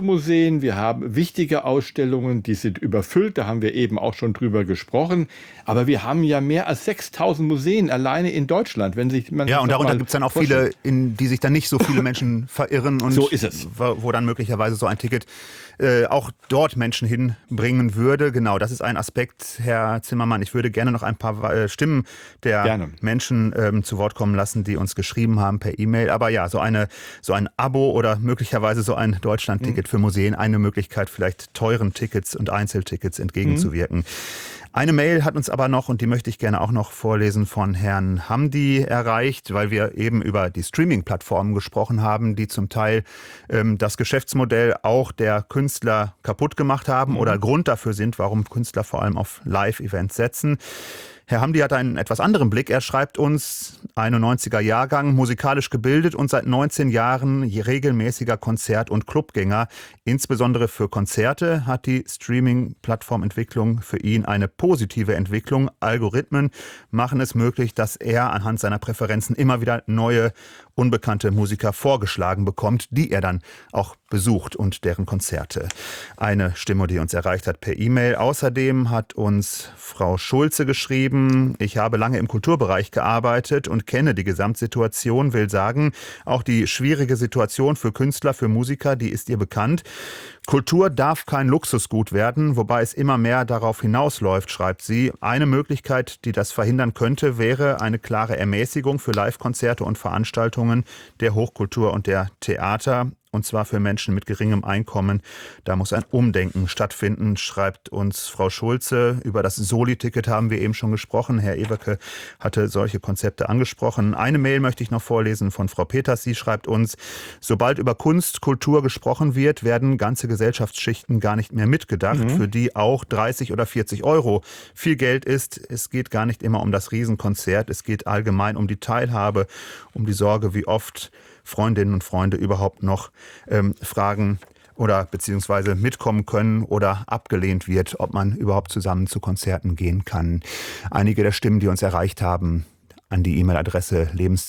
Museen, wir haben wichtige Ausstellungen, die sind überfüllt, da haben wir eben auch schon drüber gesprochen. Aber wir haben ja mehr als 6.000 Museen alleine in Deutschland, wenn sich man Ja, sich und das darunter mal gibt es dann auch vorstellt. viele, in die sich dann nicht so viele Menschen verirren und So ist es. wo dann möglicherweise so ein Ticket auch dort Menschen hinbringen würde. Genau, das ist ein Aspekt, Herr Zimmermann. Ich würde gerne noch ein paar Stimmen der Gerne. Menschen zu Wort kommen lassen, die uns geschrieben haben per E-Mail. Aber ja, so ein Abo oder möglicherweise so ein Deutschland-Ticket für Museen, eine Möglichkeit, vielleicht teuren Tickets und Einzeltickets entgegenzuwirken. Eine Mail hat uns aber noch, und die möchte ich gerne auch noch vorlesen, von Herrn Hamdi erreicht, weil wir eben über die Streaming-Plattformen gesprochen haben, die zum Teil das Geschäftsmodell auch der Künstler kaputt gemacht haben oder Grund dafür sind, warum Künstler vor allem auf Live-Events setzen. Herr Hamdi hat einen etwas anderen Blick. Er schreibt uns, 91er Jahrgang, musikalisch gebildet und seit 19 Jahren regelmäßiger Konzert- und Clubgänger. Insbesondere für Konzerte hat die Streaming-Plattformentwicklung für ihn eine positive Entwicklung. Algorithmen machen es möglich, dass er anhand seiner Präferenzen immer wieder neue, unbekannte Musiker vorgeschlagen bekommt, die er dann auch besucht und deren Konzerte. Eine Stimme, die uns erreicht hat per E-Mail. Außerdem hat uns Frau Schulze geschrieben: Ich habe lange im Kulturbereich gearbeitet und kenne die Gesamtsituation, will sagen, auch die schwierige Situation für Künstler, für Musiker, die ist ihr bekannt. Kultur darf kein Luxusgut werden, wobei es immer mehr darauf hinausläuft, schreibt sie. Eine Möglichkeit, die das verhindern könnte, wäre eine klare Ermäßigung für Live-Konzerte und Veranstaltungen der Hochkultur und der Theater. Und zwar für Menschen mit geringem Einkommen. Da muss ein Umdenken stattfinden, schreibt uns Frau Schulze. Über das Soli-Ticket haben wir eben schon gesprochen. Herr Eberke hatte solche Konzepte angesprochen. Eine Mail möchte ich noch vorlesen von Frau Peters. Sie schreibt uns: Sobald über Kunst, Kultur gesprochen wird, werden ganze Gesellschaftsschichten gar nicht mehr mitgedacht, für die auch 30 oder 40 Euro viel Geld ist. Es geht gar nicht immer um das Riesenkonzert. Es geht allgemein um die Teilhabe, um die Sorge, wie oft Freundinnen und Freunde überhaupt noch fragen oder beziehungsweise mitkommen können oder abgelehnt wird, ob man überhaupt zusammen zu Konzerten gehen kann. Einige der Stimmen, die uns erreicht haben, an die E-Mail-Adresse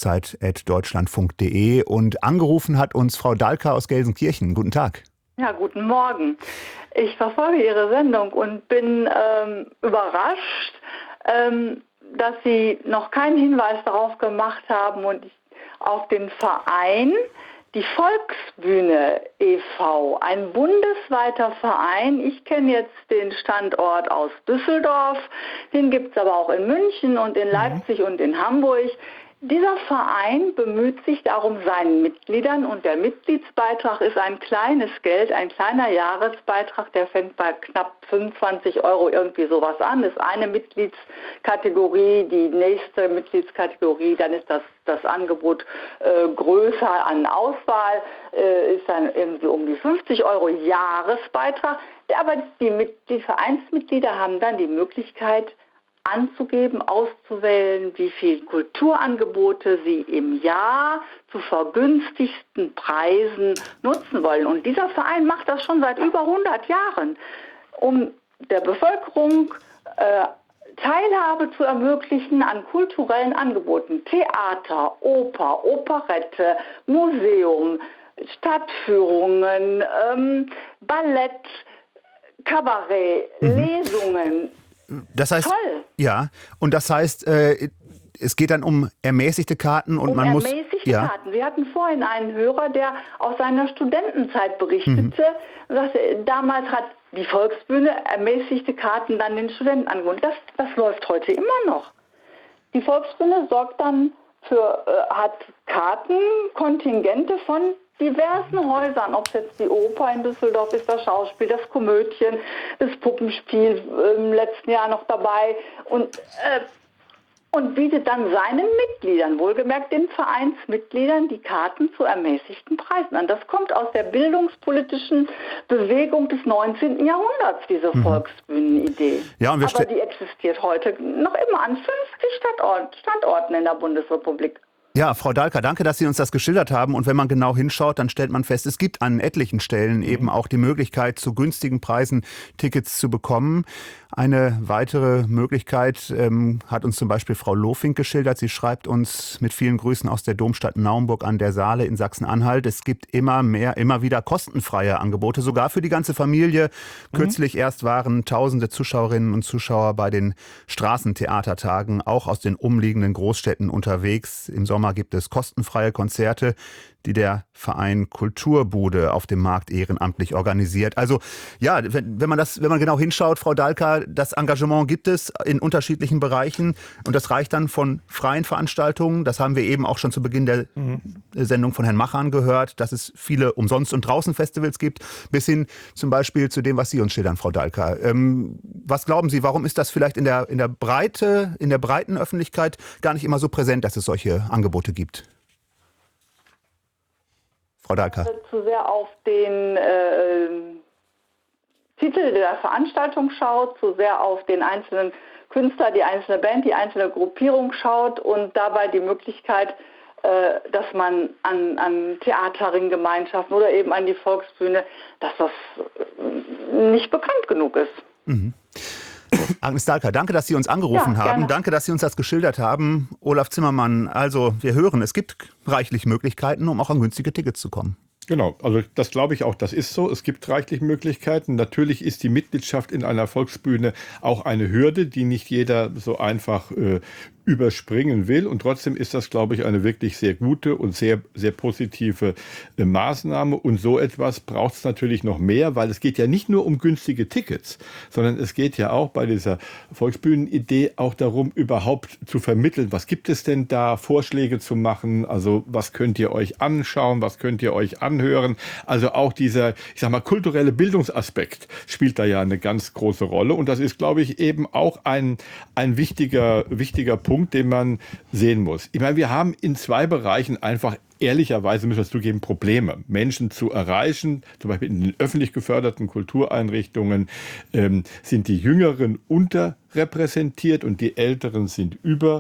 lebenszeit@deutschlandfunk.de, und angerufen hat uns Frau Dahlke aus Gelsenkirchen. Guten Tag. Ja, guten Morgen. Ich verfolge Ihre Sendung und bin überrascht, dass Sie noch keinen Hinweis darauf gemacht haben und auf den Verein, die Volksbühne e.V., ein bundesweiter Verein. Ich kenne jetzt den Standort aus Düsseldorf, den gibt es aber auch in München und in Leipzig und in Hamburg. Dieser Verein bemüht sich darum, seinen Mitgliedern, und der Mitgliedsbeitrag ist ein kleines Geld, ein kleiner Jahresbeitrag, der fängt bei knapp 25 Euro irgendwie sowas an, ist eine Mitgliedskategorie, die nächste Mitgliedskategorie, dann ist das Angebot größer an Auswahl, ist dann irgendwie um die 50 Euro Jahresbeitrag, aber die Vereinsmitglieder haben dann die Möglichkeit, anzugeben, auszuwählen, wie viele Kulturangebote sie im Jahr zu vergünstigsten Preisen nutzen wollen. Und dieser Verein macht das schon seit über 100 Jahren, um der Bevölkerung Teilhabe zu ermöglichen an kulturellen Angeboten. Theater, Oper, Operette, Museum, Stadtführungen, Ballett, Kabarett, Lesungen. Das heißt, Toll. Ja, und das heißt, es geht dann um ermäßigte Karten und man muss... Karten. Wir hatten vorhin einen Hörer, der aus seiner Studentenzeit berichtete und sagte, damals hat die Volksbühne ermäßigte Karten dann den Studenten angeboten. Das läuft heute immer noch. Die Volksbühne sorgt dann hat Kartenkontingente von diversen Häusern, ob es jetzt die Oper in Düsseldorf ist, das Schauspiel, das Komödien, das Puppenspiel im letzten Jahr noch dabei und bietet dann seinen Mitgliedern, wohlgemerkt den Vereinsmitgliedern, die Karten zu ermäßigten Preisen an. Das kommt aus der bildungspolitischen Bewegung des 19. Jahrhunderts, diese Volksbühnenidee. Ja, aber die existiert heute noch immer an 50 Standorten in der Bundesrepublik. Ja, Frau Dahlke, danke, dass Sie uns das geschildert haben. Und wenn man genau hinschaut, dann stellt man fest, es gibt an etlichen Stellen eben auch die Möglichkeit, zu günstigen Preisen Tickets zu bekommen. Eine weitere Möglichkeit hat uns zum Beispiel Frau Lofink geschildert. Sie schreibt uns mit vielen Grüßen aus der Domstadt Naumburg an der Saale in Sachsen-Anhalt. Es gibt immer wieder kostenfreie Angebote, sogar für die ganze Familie. Kürzlich erst waren tausende Zuschauerinnen und Zuschauer bei den Straßentheatertagen auch aus den umliegenden Großstädten unterwegs. Im Sommer gibt es kostenfreie Konzerte, die der Verein Kulturbude auf dem Markt ehrenamtlich organisiert. Also ja, wenn man genau hinschaut, Frau Dahlke, das Engagement gibt es in unterschiedlichen Bereichen und das reicht dann von freien Veranstaltungen. Das haben wir eben auch schon zu Beginn der Sendung von Herrn Machan gehört, dass es viele Umsonst- und Draußen-Festivals gibt, bis hin zum Beispiel zu dem, was Sie uns schildern, Frau Dahlke. Was glauben Sie, warum ist das vielleicht in der breiten Öffentlichkeit gar nicht immer so präsent, dass es solche Angebote gibt? Frau Dahlke. Zu sehr auf den Titel der Veranstaltung schaut, zu sehr auf den einzelnen Künstler, die einzelne Band, die einzelne Gruppierung schaut und dabei die Möglichkeit, dass man an Theaterringgemeinschaften oder eben an die Volksbühne, dass das nicht bekannt genug ist. Mhm. Agnes Dahlke, danke, dass Sie uns angerufen haben. Gerne. Danke, dass Sie uns das geschildert haben. Olaf Zimmermann, also wir hören, es gibt reichlich Möglichkeiten, um auch an günstige Tickets zu kommen. Genau, also das glaube ich auch, das ist so. Es gibt reichlich Möglichkeiten. Natürlich ist die Mitgliedschaft in einer Volksbühne auch eine Hürde, die nicht jeder so einfach überspringen will. Und trotzdem ist das, glaube ich, eine wirklich sehr gute und sehr, sehr positive Maßnahme. Und so etwas braucht es natürlich noch mehr, weil es geht ja nicht nur um günstige Tickets, sondern es geht ja auch bei dieser Volksbühnenidee auch darum, überhaupt zu vermitteln, was gibt es denn da, Vorschläge zu machen, also was könnt ihr euch anschauen, was könnt ihr euch anhören. Also auch dieser, ich sag mal, kulturelle Bildungsaspekt spielt da ja eine ganz große Rolle. Und das ist, glaube ich, eben auch ein wichtiger Punkt, den man sehen muss. Ich meine, wir haben in zwei Bereichen einfach ehrlicherweise, müssen wir es zugeben, Probleme, Menschen zu erreichen. Zum Beispiel in den öffentlich geförderten Kultureinrichtungen sind die Jüngeren unterrepräsentiert und die Älteren sind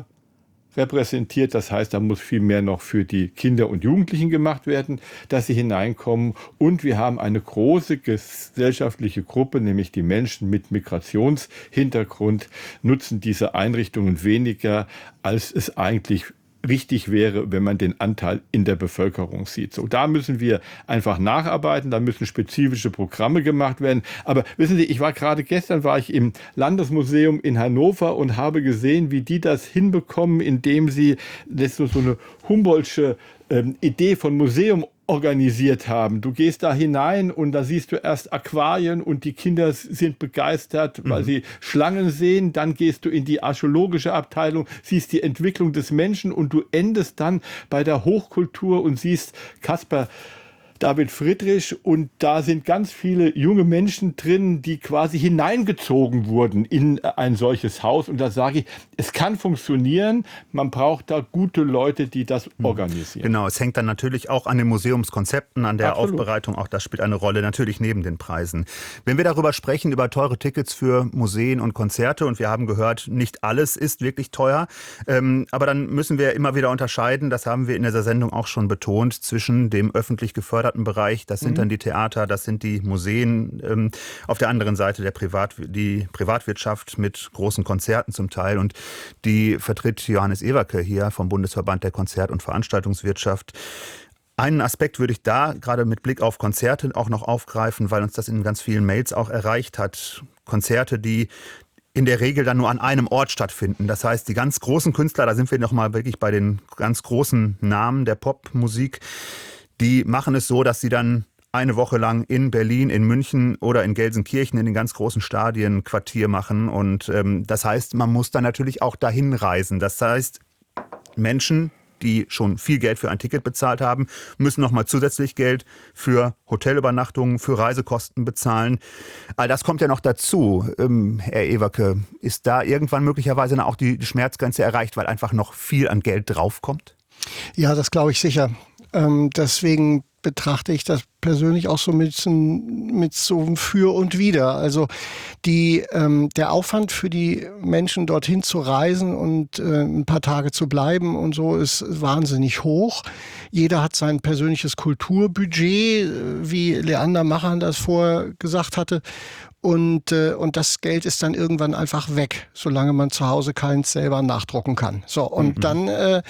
überrepräsentiert. Das heißt, da muss viel mehr noch für die Kinder und Jugendlichen gemacht werden, dass sie hineinkommen. Und wir haben eine große gesellschaftliche Gruppe, nämlich die Menschen mit Migrationshintergrund, nutzen diese Einrichtungen weniger, als es eigentlich richtig wäre, wenn man den Anteil in der Bevölkerung sieht. So, da müssen wir einfach nacharbeiten, da müssen spezifische Programme gemacht werden. Aber wissen Sie, gestern war ich im Landesmuseum in Hannover und habe gesehen, wie die das hinbekommen, indem sie so eine Humboldtsche Idee von Museum organisiert haben. Du gehst da hinein und da siehst du erst Aquarien und die Kinder sind begeistert, weil sie Schlangen sehen. Dann gehst du in die archäologische Abteilung, siehst die Entwicklung des Menschen und du endest dann bei der Hochkultur und siehst Caspar David Friedrich und da sind ganz viele junge Menschen drin, die quasi hineingezogen wurden in ein solches Haus. Und da sage ich, es kann funktionieren, man braucht da gute Leute, die das organisieren. Genau, es hängt dann natürlich auch an den Museumskonzepten, an der Absolut. Aufbereitung, auch das spielt eine Rolle, natürlich neben den Preisen. Wenn wir darüber sprechen, über teure Tickets für Museen und Konzerte, und wir haben gehört, nicht alles ist wirklich teuer, aber dann müssen wir immer wieder unterscheiden, das haben wir in dieser Sendung auch schon betont, zwischen dem öffentlich geförderten Bereich, das sind dann die Theater, das sind die Museen, auf der anderen Seite die Privatwirtschaft mit großen Konzerten zum Teil, und die vertritt Johannes Ewerke hier vom Bundesverband der Konzert- und Veranstaltungswirtschaft. Einen Aspekt würde ich da gerade mit Blick auf Konzerte auch noch aufgreifen, weil uns das in ganz vielen Mails auch erreicht hat. Konzerte, die in der Regel dann nur an einem Ort stattfinden. Das heißt, die ganz großen Künstler, da sind wir nochmal wirklich bei den ganz großen Namen der Popmusik, die machen es so, dass sie dann eine Woche lang in Berlin, in München oder in Gelsenkirchen in den ganz großen Stadien Quartier machen. Und das heißt, man muss dann natürlich auch dahin reisen. Das heißt, Menschen, die schon viel Geld für ein Ticket bezahlt haben, müssen nochmal zusätzlich Geld für Hotelübernachtungen, für Reisekosten bezahlen. All das kommt ja noch dazu. Herr Ewerke, ist da irgendwann möglicherweise auch die Schmerzgrenze erreicht, weil einfach noch viel an Geld draufkommt? Ja, das glaube ich sicher. Deswegen betrachte ich das persönlich auch so mit so einem Für und Wider. Also der Aufwand für die Menschen dorthin zu reisen und ein paar Tage zu bleiben und so ist wahnsinnig hoch. Jeder hat sein persönliches Kulturbudget, wie Leander Machan das vorher gesagt hatte. Und das Geld ist dann irgendwann einfach weg, solange man zu Hause keins selber nachdrucken kann. So, und dann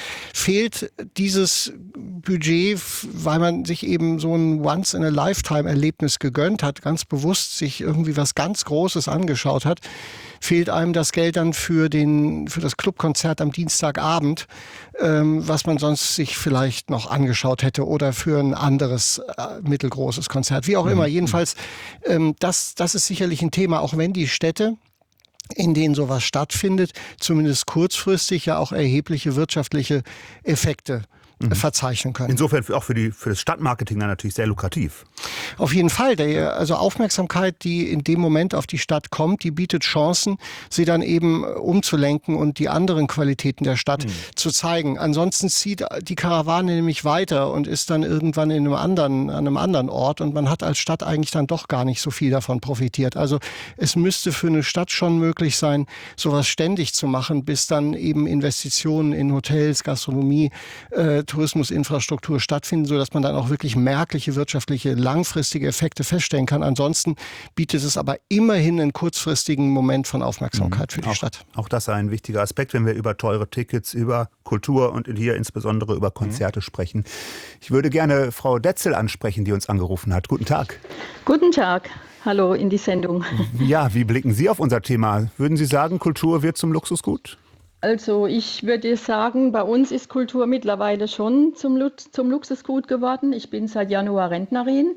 fehlt dieses Budget, weil man sich eben so ein Once-in-a-Lifetime-Erlebnis gegönnt hat, ganz bewusst sich irgendwie was ganz Großes angeschaut hat, fehlt einem das Geld dann für das Clubkonzert am Dienstagabend, was man sonst sich vielleicht noch angeschaut hätte oder für ein anderes mittelgroßes Konzert, wie auch immer. Jedenfalls, das ist sicherlich ein Thema, auch wenn die Städte, in denen sowas stattfindet, zumindest kurzfristig ja auch erhebliche wirtschaftliche Effekte verzeichnen können. Insofern auch für das Stadtmarketing dann natürlich sehr lukrativ. Auf jeden Fall. Also Aufmerksamkeit, die in dem Moment auf die Stadt kommt, die bietet Chancen, sie dann eben umzulenken und die anderen Qualitäten der Stadt zu zeigen. Ansonsten zieht die Karawane nämlich weiter und ist dann irgendwann an einem anderen Ort und man hat als Stadt eigentlich dann doch gar nicht so viel davon profitiert. Also es müsste für eine Stadt schon möglich sein, sowas ständig zu machen, bis dann eben Investitionen in Hotels, Gastronomie, Tourismusinfrastruktur stattfinden, sodass man dann auch wirklich merkliche wirtschaftliche, langfristige Effekte feststellen kann. Ansonsten bietet es aber immerhin einen kurzfristigen Moment von Aufmerksamkeit für die Stadt. Auch das ist ein wichtiger Aspekt, wenn wir über teure Tickets, über Kultur und hier insbesondere über Konzerte sprechen. Ich würde gerne Frau Detzel ansprechen, die uns angerufen hat. Guten Tag. Guten Tag. Hallo in die Sendung. Ja, wie blicken Sie auf unser Thema? Würden Sie sagen, Kultur wird zum Luxusgut? Also ich würde sagen, bei uns ist Kultur mittlerweile schon zum Luxusgut geworden. Ich bin seit Januar Rentnerin.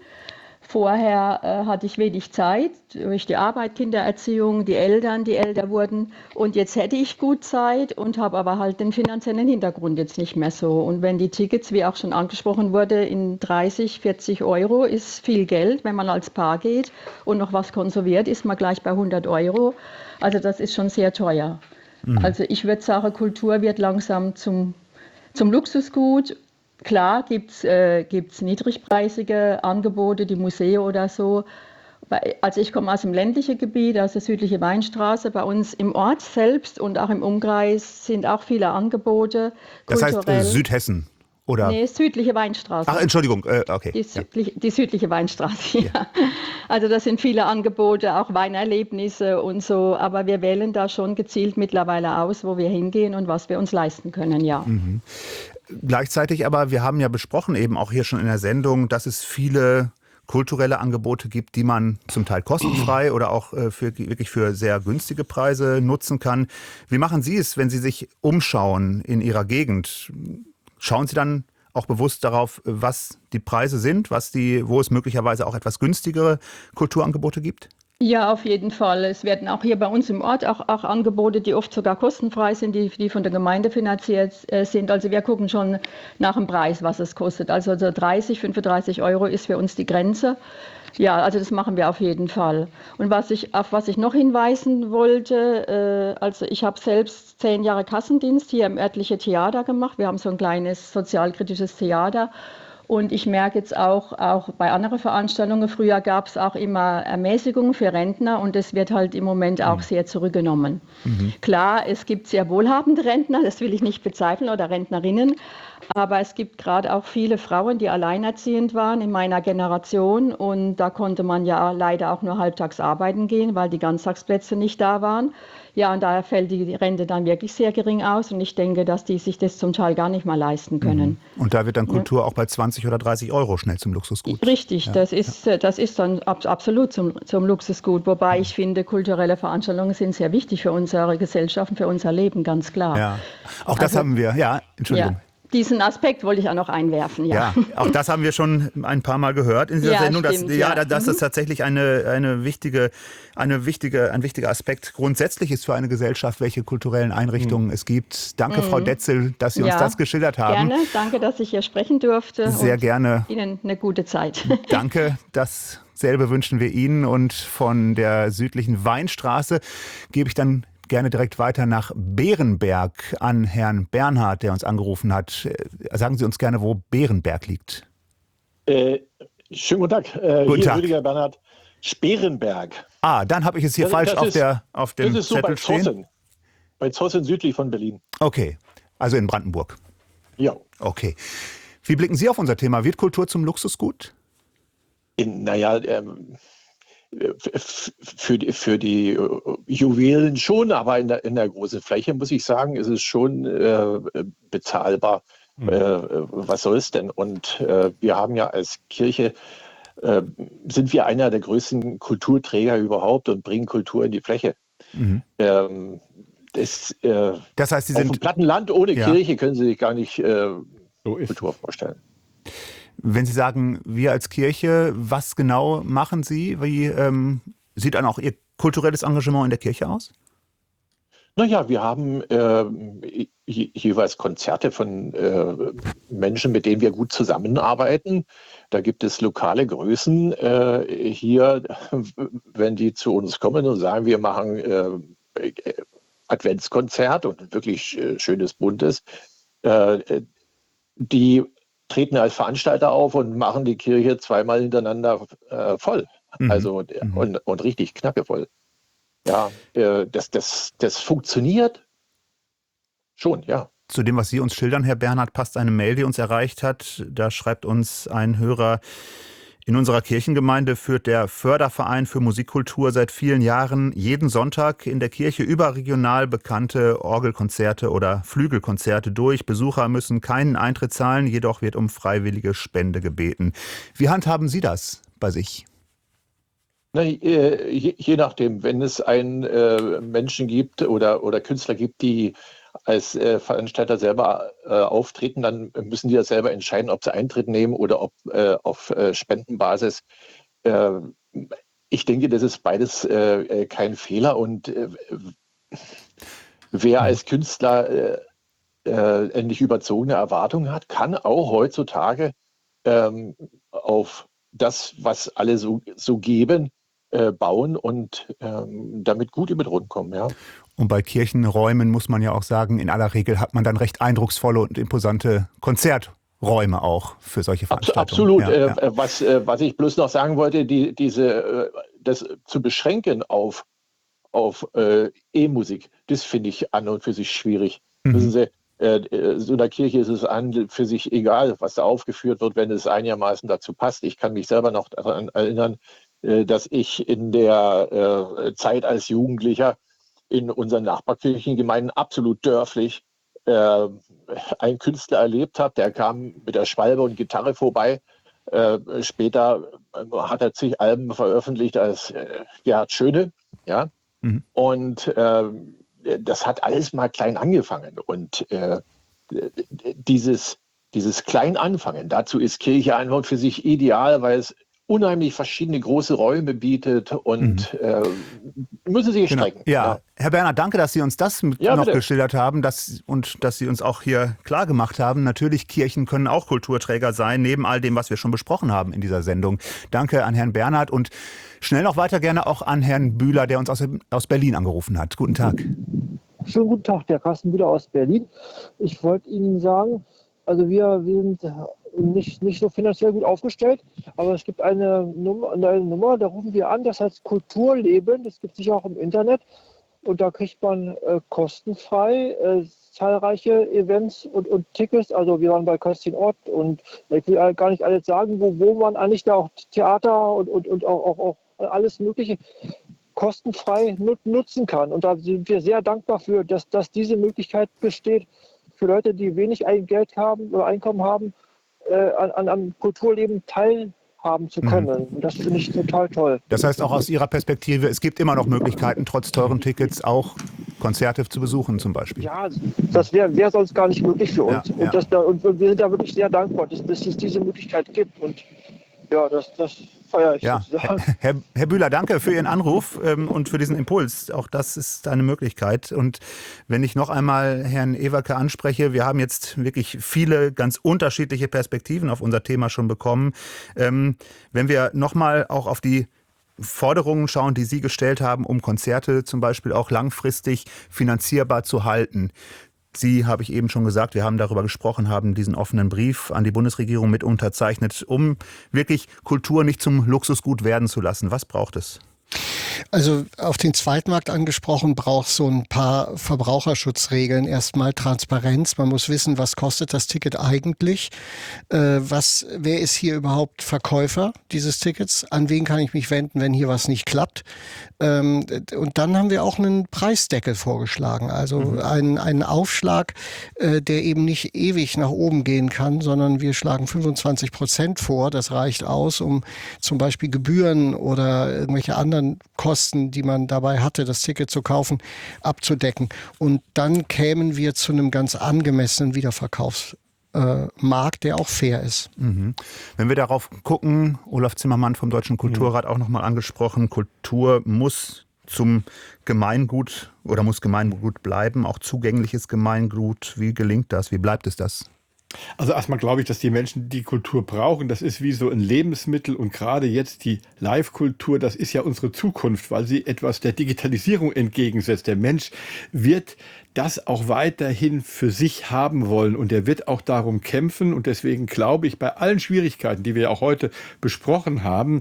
Vorher hatte ich wenig Zeit durch die Arbeit, Kindererziehung, die Eltern, die älter wurden. Und jetzt hätte ich gut Zeit und habe aber halt den finanziellen Hintergrund jetzt nicht mehr so. Und wenn die Tickets, wie auch schon angesprochen wurde, in 30, 40 Euro ist viel Geld, wenn man als Paar geht und noch was konserviert, ist man gleich bei 100 Euro. Also das ist schon sehr teuer. Also ich würde sagen, Kultur wird langsam zum Luxusgut. Klar gibt's niedrigpreisige Angebote, die Museen oder so. Also ich komme aus dem ländlichen Gebiet, aus der südlichen Weinstraße. Bei uns im Ort selbst und auch im Umkreis sind auch viele Angebote. Das heißt Südhessen? Oder? Nee, südliche Weinstraße. Ach, Entschuldigung, okay. Die südliche Weinstraße, ja. Also das sind viele Angebote, auch Weinerlebnisse und so. Aber wir wählen da schon gezielt mittlerweile aus, wo wir hingehen und was wir uns leisten können, ja. Gleichzeitig aber, wir haben ja besprochen eben auch hier schon in der Sendung, dass es viele kulturelle Angebote gibt, die man zum Teil kostenfrei oder auch wirklich für sehr günstige Preise nutzen kann. Wie machen Sie es, wenn Sie sich umschauen in Ihrer Gegend? Schauen Sie dann auch bewusst darauf, was die Preise sind, wo es möglicherweise auch etwas günstigere Kulturangebote gibt? Ja, auf jeden Fall. Es werden auch hier bei uns im Ort auch Angebote, die oft sogar kostenfrei sind, die von der Gemeinde finanziert sind. Also wir gucken schon nach dem Preis, was es kostet. Also 30, 35 Euro ist für uns die Grenze. Ja, also das machen wir auf jeden Fall. Und auf was ich noch hinweisen wollte, also ich habe selbst 10 Jahre Kassendienst hier im örtlichen Theater gemacht. Wir haben so ein kleines sozialkritisches Theater. Und ich merke jetzt auch bei anderen Veranstaltungen, früher gab es auch immer Ermäßigungen für Rentner und das wird halt im Moment auch sehr zurückgenommen. Klar, es gibt sehr wohlhabende Rentner, das will ich nicht bezweifeln, oder Rentnerinnen, aber es gibt gerade auch viele Frauen, die alleinerziehend waren in meiner Generation und da konnte man ja leider auch nur halbtags arbeiten gehen, weil die Ganztagsplätze nicht da waren. Ja, und daher fällt die Rente dann wirklich sehr gering aus und ich denke, dass die sich das zum Teil gar nicht mal leisten können. Und da wird dann Kultur auch bei 20 oder 30 Euro schnell zum Luxusgut. Richtig, ja, das ist dann absolut zum Luxusgut. Wobei ich finde, kulturelle Veranstaltungen sind sehr wichtig für unsere Gesellschaft und für unser Leben, ganz klar. Ja, auch das haben wir, Entschuldigung. Ja. Diesen Aspekt wollte ich auch noch einwerfen. Ja, auch das haben wir schon ein paar Mal gehört in dieser Sendung. Dass das tatsächlich ein wichtiger Aspekt grundsätzlich ist für eine Gesellschaft, welche kulturellen Einrichtungen es gibt. Danke, Frau Detzel, dass Sie uns das geschildert haben. Gerne, danke, dass ich hier sprechen durfte. Sehr gerne. Ihnen eine gute Zeit. Danke, dasselbe wünschen wir Ihnen. Und von der südlichen Weinstraße gebe ich dann gerne direkt weiter nach Bärenberg an Herrn Bernhard, der uns angerufen hat. Sagen Sie uns gerne, wo Bärenberg liegt. Schönen guten Tag. Guten Hier Tag. Rüdiger Bernhard Sperenberg. Dann habe ich es hier falsch auf dem Das ist so Zettel bei stehen. Zossen. Bei Zossen südlich von Berlin. Okay, also in Brandenburg. Ja. Okay. Wie blicken Sie auf unser Thema? Wird Kultur zum Luxusgut? Für die Juwelen schon, aber in der großen Fläche muss ich sagen, ist es schon bezahlbar. Was soll es denn? Und wir haben ja als Kirche, sind wir einer der größten Kulturträger überhaupt und bringen Kultur in die Fläche. Ähm, Das heißt, Sie auf dem sind, platten Land ohne Ja. Kirche können Sie sich gar nicht So ist Kultur vorstellen. wenn Sie sagen, wir als Kirche, was genau machen Sie? Wie sieht dann auch Ihr kulturelles Engagement in der Kirche aus? Naja, wir haben jeweils Konzerte von Menschen, mit denen wir gut zusammenarbeiten. Da gibt es lokale Größen hier, wenn die zu uns kommen und sagen, wir machen Adventskonzert und ein wirklich schönes, buntes. Die treten als Veranstalter auf und machen die Kirche zweimal hintereinander voll. Also und richtig knackevoll. Ja, das funktioniert schon, ja. Zu dem, was Sie uns schildern, Herr Bernhard, passt eine Mail, die uns erreicht hat. Da schreibt uns ein Hörer: In unserer Kirchengemeinde führt der Förderverein für Musikkultur seit vielen Jahren jeden Sonntag in der Kirche überregional bekannte Orgelkonzerte oder Flügelkonzerte durch. Besucher müssen keinen Eintritt zahlen, jedoch wird um freiwillige Spende gebeten. Wie handhaben Sie das bei sich? Na, je nachdem, wenn es einen Menschen gibt oder Künstler gibt, die als Veranstalter selber auftreten, dann müssen die das selber entscheiden, ob sie Eintritt nehmen oder ob auf Spendenbasis. Ich denke, das ist beides kein Fehler. Und wer als Künstler nicht überzogene Erwartungen hat, kann auch heutzutage auf das, was alle so geben, bauen und damit gut über die Runden kommen. Ja. Und bei Kirchenräumen muss man ja auch sagen, in aller Regel hat man dann recht eindrucksvolle und imposante Konzerträume auch für solche Veranstaltungen. Absolut. Ja, ja. Was ich bloß noch sagen wollte, das zu beschränken auf E-Musik, das finde ich an und für sich schwierig. Wissen Sie, so einer Kirche ist es an für sich egal, was da aufgeführt wird, wenn es einigermaßen dazu passt. Ich kann mich selber noch daran erinnern, dass ich in der Zeit als Jugendlicher in unseren Nachbarkirchengemeinden absolut dörflich einen Künstler erlebt habe. Der kam mit der Schwalbe und Gitarre vorbei. Später hat er zig Alben veröffentlicht als Gerhard Schöne. Ja? Und das hat alles mal klein angefangen. Und dieses klein Anfangen, dazu ist Kirche einfach für sich ideal, weil es unheimlich verschiedene große Räume bietet und müssen sich strecken. Ja, Herr Bernhard, danke, dass Sie uns das noch geschildert haben und dass Sie uns auch hier klar gemacht haben. Natürlich, Kirchen können auch Kulturträger sein, neben all dem, was wir schon besprochen haben in dieser Sendung. Danke an Herrn Bernhard und schnell noch weiter gerne auch an Herrn Bühler, der uns aus Berlin angerufen hat. Guten Tag. Schönen guten Tag, der Carsten Bühler aus Berlin. Ich wollte Ihnen sagen, also wir sind nicht so finanziell gut aufgestellt, aber es gibt eine Nummer, da rufen wir an, das heißt Kulturleben, das gibt es sicher auch im Internet und da kriegt man kostenfrei zahlreiche Events und Tickets, also wir waren bei Kerstin Ott und ich will gar nicht alles sagen, wo man eigentlich da auch Theater und auch alles Mögliche kostenfrei nutzen kann und da sind wir sehr dankbar für, dass diese Möglichkeit besteht für Leute, die wenig Geld haben oder Einkommen haben, an Kulturleben teilhaben zu können. Und das finde ich total toll. Das heißt auch aus Ihrer Perspektive, es gibt immer noch Möglichkeiten, trotz teuren Tickets auch Konzerte zu besuchen zum Beispiel. Ja, das wäre sonst gar nicht möglich für uns. Ja, ja. Und wir sind da wirklich sehr dankbar, dass es diese Möglichkeit gibt. Und ja, das feiere ich sozusagen. Herr Bühler, danke für Ihren Anruf und für diesen Impuls. Auch das ist eine Möglichkeit. Und wenn ich noch einmal Herrn Ewerke anspreche, wir haben jetzt wirklich viele ganz unterschiedliche Perspektiven auf unser Thema schon bekommen. Wenn wir noch mal auch auf die Forderungen schauen, die Sie gestellt haben, um Konzerte zum Beispiel auch langfristig finanzierbar zu halten. Sie, habe ich eben schon gesagt, wir haben darüber gesprochen, haben diesen offenen Brief an die Bundesregierung mit unterzeichnet, um wirklich Kultur nicht zum Luxusgut werden zu lassen. Was braucht es? Also auf den Zweitmarkt angesprochen, braucht so ein paar Verbraucherschutzregeln. Erstmal Transparenz. Man muss wissen, was kostet das Ticket eigentlich? Wer ist hier überhaupt Verkäufer dieses Tickets? An wen kann ich mich wenden, wenn hier was nicht klappt? Und dann haben wir auch einen Preisdeckel vorgeschlagen. Also einen Aufschlag, der eben nicht ewig nach oben gehen kann, sondern wir schlagen 25% vor. Das reicht aus, um zum Beispiel Gebühren oder irgendwelche anderen Kosten, die man dabei hatte, das Ticket zu kaufen, abzudecken. Und dann kämen wir zu einem ganz angemessenen Wiederverkaufsmarkt, der auch fair ist. Wenn wir darauf gucken, Olaf Zimmermann vom Deutschen Kulturrat auch nochmal angesprochen, Kultur muss zum Gemeingut oder muss Gemeingut bleiben, auch zugängliches Gemeingut. Wie gelingt das? Wie bleibt es das? Also erstmal glaube ich, dass die Menschen die Kultur brauchen. Das ist wie so ein Lebensmittel und gerade jetzt die Live-Kultur, das ist ja unsere Zukunft, weil sie etwas der Digitalisierung entgegensetzt. Der Mensch wird das auch weiterhin für sich haben wollen und er wird auch darum kämpfen und deswegen glaube ich, bei allen Schwierigkeiten, die wir auch heute besprochen haben,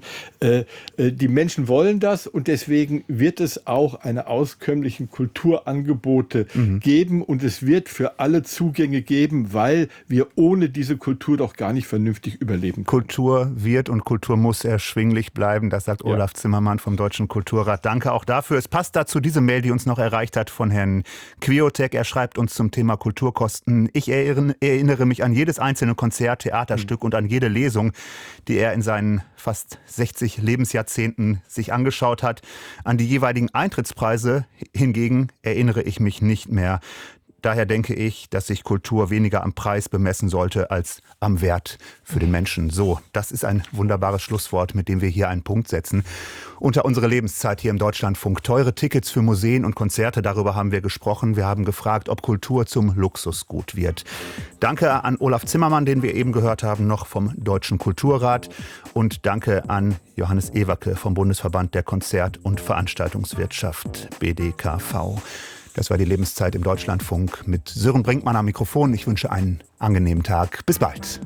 die Menschen wollen das und deswegen wird es auch eine auskömmlichen Kulturangebote geben und es wird für alle Zugänge geben, weil wir ohne diese Kultur doch gar nicht vernünftig überleben können. Kultur wird und Kultur muss erschwinglich bleiben, das sagt Olaf Zimmermann vom Deutschen Kulturrat. Danke auch dafür. Es passt dazu diese Mail, die uns noch erreicht hat von Herrn Quiotek. Er schreibt uns zum Thema Kulturkosten. Ich erinnere mich an jedes einzelne Konzert, Theaterstück und an jede Lesung, die er in seinen fast 60 Lebensjahrzehnten sich angeschaut hat. An die jeweiligen Eintrittspreise hingegen erinnere ich mich nicht mehr. Daher denke ich, dass sich Kultur weniger am Preis bemessen sollte als am Wert für den Menschen. So, das ist ein wunderbares Schlusswort, mit dem wir hier einen Punkt setzen. Unter unsere Lebenszeit hier im Deutschlandfunk. Teure Tickets für Museen und Konzerte, darüber haben wir gesprochen. Wir haben gefragt, ob Kultur zum Luxusgut wird. Danke an Olaf Zimmermann, den wir eben gehört haben, noch vom Deutschen Kulturrat. Und danke an Johannes Ewerke vom Bundesverband der Konzert- und Veranstaltungswirtschaft, BDKV. Das war die Lebenszeit im Deutschlandfunk mit Sören Brinkmann am Mikrofon. Ich wünsche einen angenehmen Tag. Bis bald.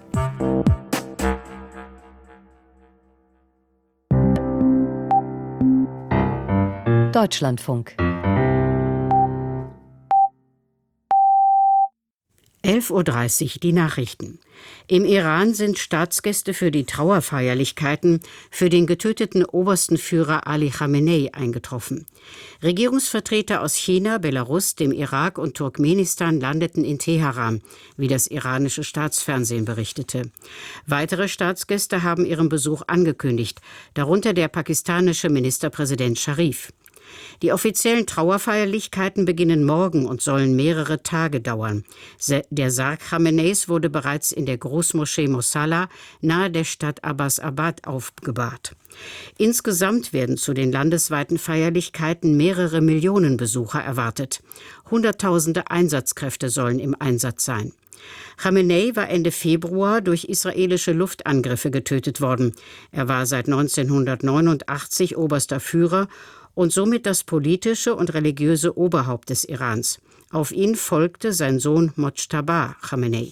Deutschlandfunk. 11:30 Uhr die Nachrichten. Im Iran sind Staatsgäste für die Trauerfeierlichkeiten für den getöteten obersten Führer Ali Khamenei eingetroffen. Regierungsvertreter aus China, Belarus, dem Irak und Turkmenistan landeten in Teheran, wie das iranische Staatsfernsehen berichtete. Weitere Staatsgäste haben ihren Besuch angekündigt, darunter der pakistanische Ministerpräsident Scharif. Die offiziellen Trauerfeierlichkeiten beginnen morgen und sollen mehrere Tage dauern. Der Sarg Khameneis wurde bereits in der Großmoschee Mosalla nahe der Stadt Abbasabad aufgebahrt. Insgesamt werden zu den landesweiten Feierlichkeiten mehrere Millionen Besucher erwartet. Hunderttausende Einsatzkräfte sollen im Einsatz sein. Khamenei war Ende Februar durch israelische Luftangriffe getötet worden. Er war seit 1989 oberster Führer und somit das politische und religiöse Oberhaupt des Irans. Auf ihn folgte sein Sohn Mojtaba Khamenei.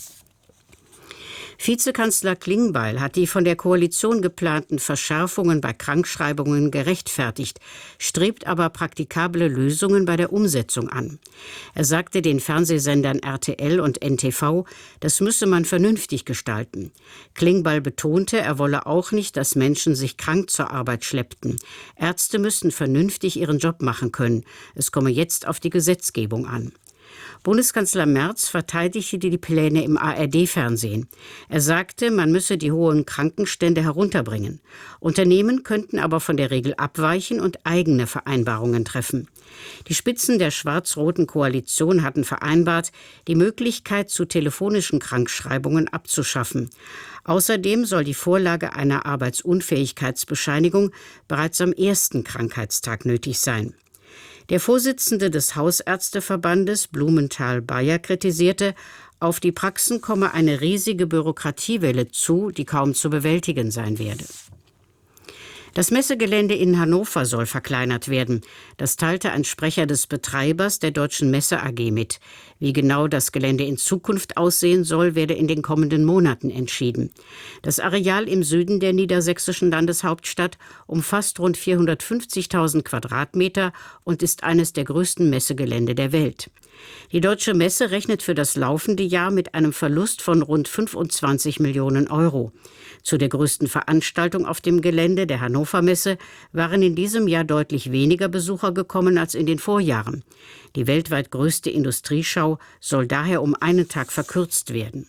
Vizekanzler Klingbeil hat die von der Koalition geplanten Verschärfungen bei Krankschreibungen gerechtfertigt, strebt aber praktikable Lösungen bei der Umsetzung an. Er sagte den Fernsehsendern RTL und NTV, das müsse man vernünftig gestalten. Klingbeil betonte, er wolle auch nicht, dass Menschen sich krank zur Arbeit schleppten. Ärzte müssten vernünftig ihren Job machen können. Es komme jetzt auf die Gesetzgebung an. Bundeskanzler Merz verteidigte die Pläne im ARD-Fernsehen. Er sagte, man müsse die hohen Krankenstände herunterbringen. Unternehmen könnten aber von der Regel abweichen und eigene Vereinbarungen treffen. Die Spitzen der schwarz-roten Koalition hatten vereinbart, die Möglichkeit zu telefonischen Krankschreibungen abzuschaffen. Außerdem soll die Vorlage einer Arbeitsunfähigkeitsbescheinigung bereits am ersten Krankheitstag nötig sein. Der Vorsitzende des Hausärzteverbandes Blumenthal-Bayer kritisierte, auf die Praxen komme eine riesige Bürokratiewelle zu, die kaum zu bewältigen sein werde. Das Messegelände in Hannover soll verkleinert werden. Das teilte ein Sprecher des Betreibers der Deutschen Messe AG mit. Wie genau das Gelände in Zukunft aussehen soll, werde in den kommenden Monaten entschieden. Das Areal im Süden der niedersächsischen Landeshauptstadt umfasst rund 450.000 Quadratmeter und ist eines der größten Messegelände der Welt. Die Deutsche Messe rechnet für das laufende Jahr mit einem Verlust von rund 25 Millionen Euro. Zu der größten Veranstaltung auf dem Gelände, der Hannover Messe, waren in diesem Jahr deutlich weniger Besucher gekommen als in den Vorjahren. Die weltweit größte Industrieschau soll daher um einen Tag verkürzt werden.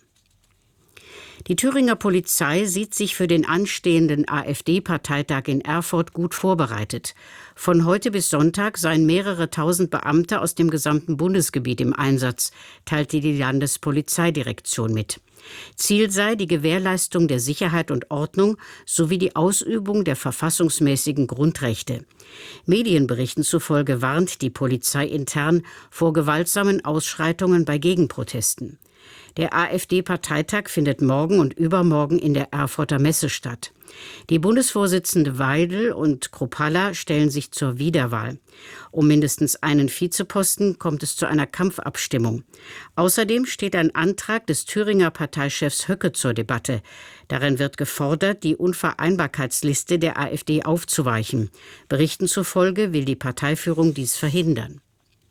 Die Thüringer Polizei sieht sich für den anstehenden AfD-Parteitag in Erfurt gut vorbereitet. Von heute bis Sonntag seien mehrere tausend Beamte aus dem gesamten Bundesgebiet im Einsatz, teilte die Landespolizeidirektion mit. Ziel sei die Gewährleistung der Sicherheit und Ordnung sowie die Ausübung der verfassungsmäßigen Grundrechte. Medienberichten zufolge warnt die Polizei intern vor gewaltsamen Ausschreitungen bei Gegenprotesten. Der AfD-Parteitag findet morgen und übermorgen in der Erfurter Messe statt. Die Bundesvorsitzende Weidel und Kruppalla stellen sich zur Wiederwahl. Um mindestens einen Vizeposten kommt es zu einer Kampfabstimmung. Außerdem steht ein Antrag des Thüringer Parteichefs Höcke zur Debatte. Darin wird gefordert, die Unvereinbarkeitsliste der AfD aufzuweichen. Berichten zufolge will die Parteiführung dies verhindern.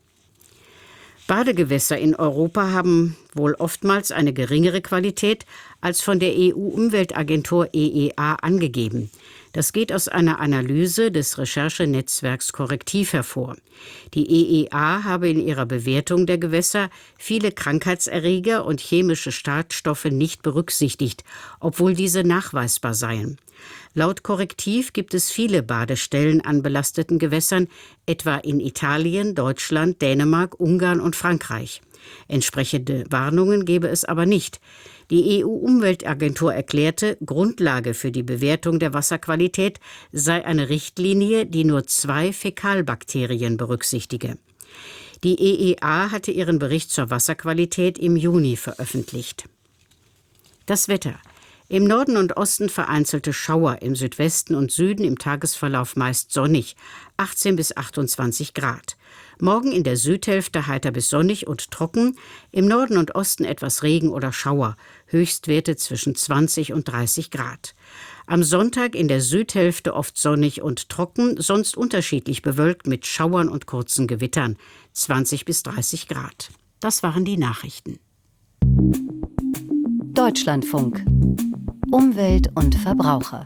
Badegewässer in Europa haben wohl oftmals eine geringere Qualität als von der EU-Umweltagentur EEA angegeben. Das geht aus einer Analyse des Recherchenetzwerks Korrektiv hervor. Die EEA habe in ihrer Bewertung der Gewässer viele Krankheitserreger und chemische Schadstoffe nicht berücksichtigt, obwohl diese nachweisbar seien. Laut Korrektiv gibt es viele Badestellen an belasteten Gewässern, etwa in Italien, Deutschland, Dänemark, Ungarn und Frankreich. Entsprechende Warnungen gebe es aber nicht. Die EU-Umweltagentur erklärte, Grundlage für die Bewertung der Wasserqualität sei eine Richtlinie, die nur 2 Fäkalbakterien berücksichtige. Die EEA hatte ihren Bericht zur Wasserqualität im Juni veröffentlicht. Das Wetter. Im Norden und Osten vereinzelte Schauer, im Südwesten und Süden im Tagesverlauf meist sonnig, 18 bis 28 Grad. Morgen in der Südhälfte heiter bis sonnig und trocken, im Norden und Osten etwas Regen oder Schauer, Höchstwerte zwischen 20 und 30 Grad. Am Sonntag in der Südhälfte oft sonnig und trocken, sonst unterschiedlich bewölkt mit Schauern und kurzen Gewittern, 20 bis 30 Grad. Das waren die Nachrichten. Deutschlandfunk. Umwelt und Verbraucher.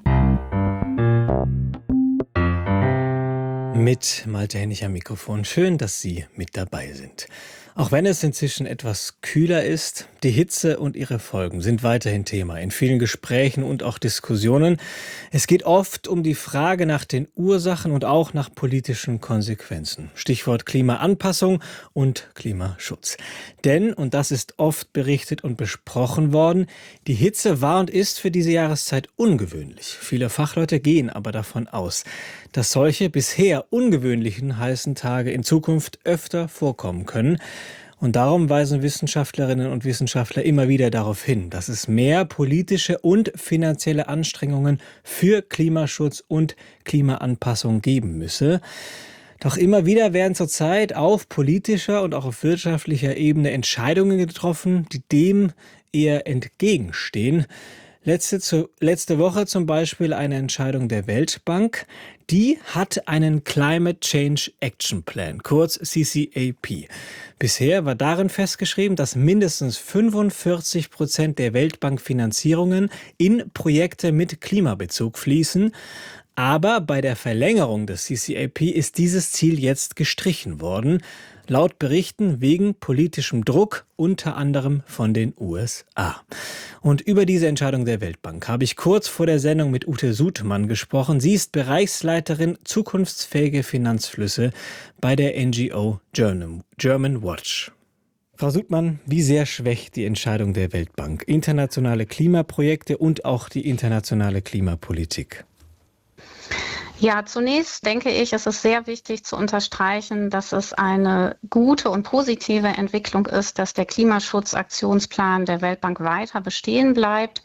Mit Malte Hennig am Mikrofon. Schön, dass Sie mit dabei sind. Auch wenn es inzwischen etwas kühler ist, die Hitze und ihre Folgen sind weiterhin Thema in vielen Gesprächen und auch Diskussionen. Es geht oft um die Frage nach den Ursachen und auch nach politischen Konsequenzen. Stichwort Klimaanpassung und Klimaschutz. Denn, und das ist oft berichtet und besprochen worden, die Hitze war und ist für diese Jahreszeit ungewöhnlich. Viele Fachleute gehen aber davon aus, dass solche bisher ungewöhnlichen heißen Tage in Zukunft öfter vorkommen können. Und darum weisen Wissenschaftlerinnen und Wissenschaftler immer wieder darauf hin, dass es mehr politische und finanzielle Anstrengungen für Klimaschutz und Klimaanpassung geben müsse. Doch immer wieder werden zurzeit auf politischer und auch auf wirtschaftlicher Ebene Entscheidungen getroffen, die dem eher entgegenstehen. Letzte Woche zum Beispiel eine Entscheidung der Weltbank. Die hat einen Climate Change Action Plan, kurz CCAP. Bisher war darin festgeschrieben, dass mindestens 45% der Weltbankfinanzierungen in Projekte mit Klimabezug fließen. Aber bei der Verlängerung des CCAP ist dieses Ziel jetzt gestrichen worden. Laut Berichten wegen politischem Druck, unter anderem von den USA. Und über diese Entscheidung der Weltbank habe ich kurz vor der Sendung mit Ute Sudmann gesprochen. Sie ist Bereichsleiterin Zukunftsfähige Finanzflüsse bei der NGO German Watch. Frau Sudmann, wie sehr schwächt die Entscheidung der Weltbank internationale Klimaprojekte und auch die internationale Klimapolitik? Ja, zunächst denke ich, es ist sehr wichtig zu unterstreichen, dass es eine gute und positive Entwicklung ist, dass der Klimaschutzaktionsplan der Weltbank weiter bestehen bleibt.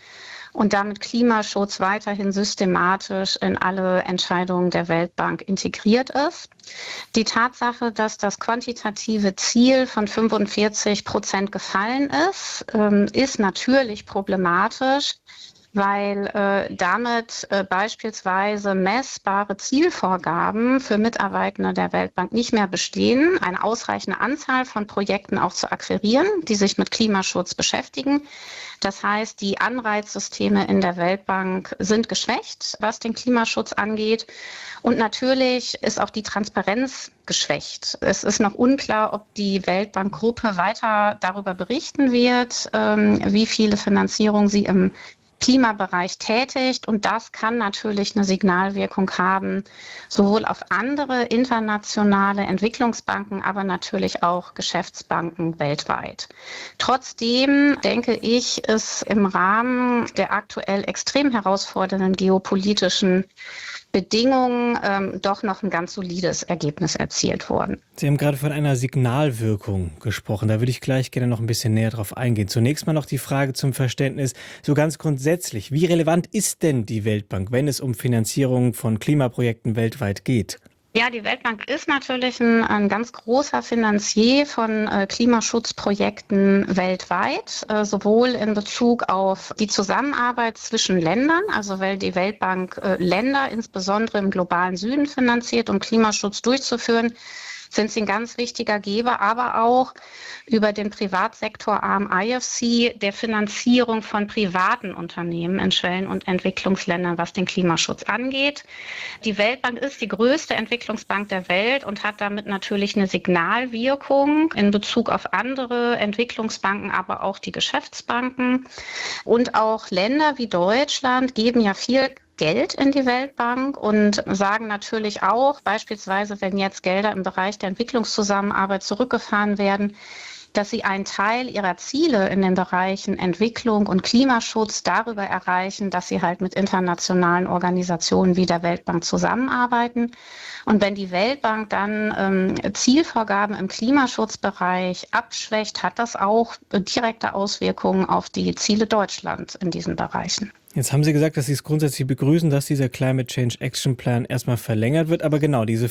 und damit Klimaschutz weiterhin systematisch in alle Entscheidungen der Weltbank integriert ist. Die Tatsache, dass das quantitative Ziel von 45% gefallen ist natürlich problematisch, weil damit beispielsweise messbare Zielvorgaben für Mitarbeitende der Weltbank nicht mehr bestehen, eine ausreichende Anzahl von Projekten auch zu akquirieren, die sich mit Klimaschutz beschäftigen. Das heißt, die Anreizsysteme in der Weltbank sind geschwächt, was den Klimaschutz angeht. Und natürlich ist auch die Transparenz geschwächt. Es ist noch unklar, ob die Weltbankgruppe weiter darüber berichten wird, wie viele Finanzierungen sie im Klimabereich tätigt, und das kann natürlich eine Signalwirkung haben, sowohl auf andere internationale Entwicklungsbanken, aber natürlich auch Geschäftsbanken weltweit. Trotzdem denke ich, ist im Rahmen der aktuell extrem herausfordernden geopolitischen Bedingungen doch noch ein ganz solides Ergebnis erzielt worden. Sie haben gerade von einer Signalwirkung gesprochen. Da würde ich gleich gerne noch ein bisschen näher drauf eingehen. Zunächst mal noch die Frage zum Verständnis, so ganz grundsätzlich. Wie relevant ist denn die Weltbank, wenn es um Finanzierung von Klimaprojekten weltweit geht? Ja, die Weltbank ist natürlich ein ganz großer Finanzier von Klimaschutzprojekten weltweit, sowohl in Bezug auf die Zusammenarbeit zwischen Ländern, also weil die Weltbank Länder insbesondere im globalen Süden finanziert, um Klimaschutz durchzuführen, sind sie ein ganz wichtiger Geber, aber auch über den Privatsektorarm IFC der Finanzierung von privaten Unternehmen in Schwellen- und Entwicklungsländern, was den Klimaschutz angeht. Die Weltbank ist die größte Entwicklungsbank der Welt und hat damit natürlich eine Signalwirkung in Bezug auf andere Entwicklungsbanken, aber auch die Geschäftsbanken. Und auch Länder wie Deutschland geben ja viel Geld in die Weltbank und sagen natürlich auch, beispielsweise wenn jetzt Gelder im Bereich der Entwicklungszusammenarbeit zurückgefahren werden, dass sie einen Teil ihrer Ziele in den Bereichen Entwicklung und Klimaschutz darüber erreichen, dass sie halt mit internationalen Organisationen wie der Weltbank zusammenarbeiten. Und wenn die Weltbank dann Zielvorgaben im Klimaschutzbereich abschwächt, hat das auch direkte Auswirkungen auf die Ziele Deutschlands in diesen Bereichen. Jetzt haben Sie gesagt, dass Sie es grundsätzlich begrüßen, dass dieser Climate Change Action Plan erstmal verlängert wird. Aber genau, diese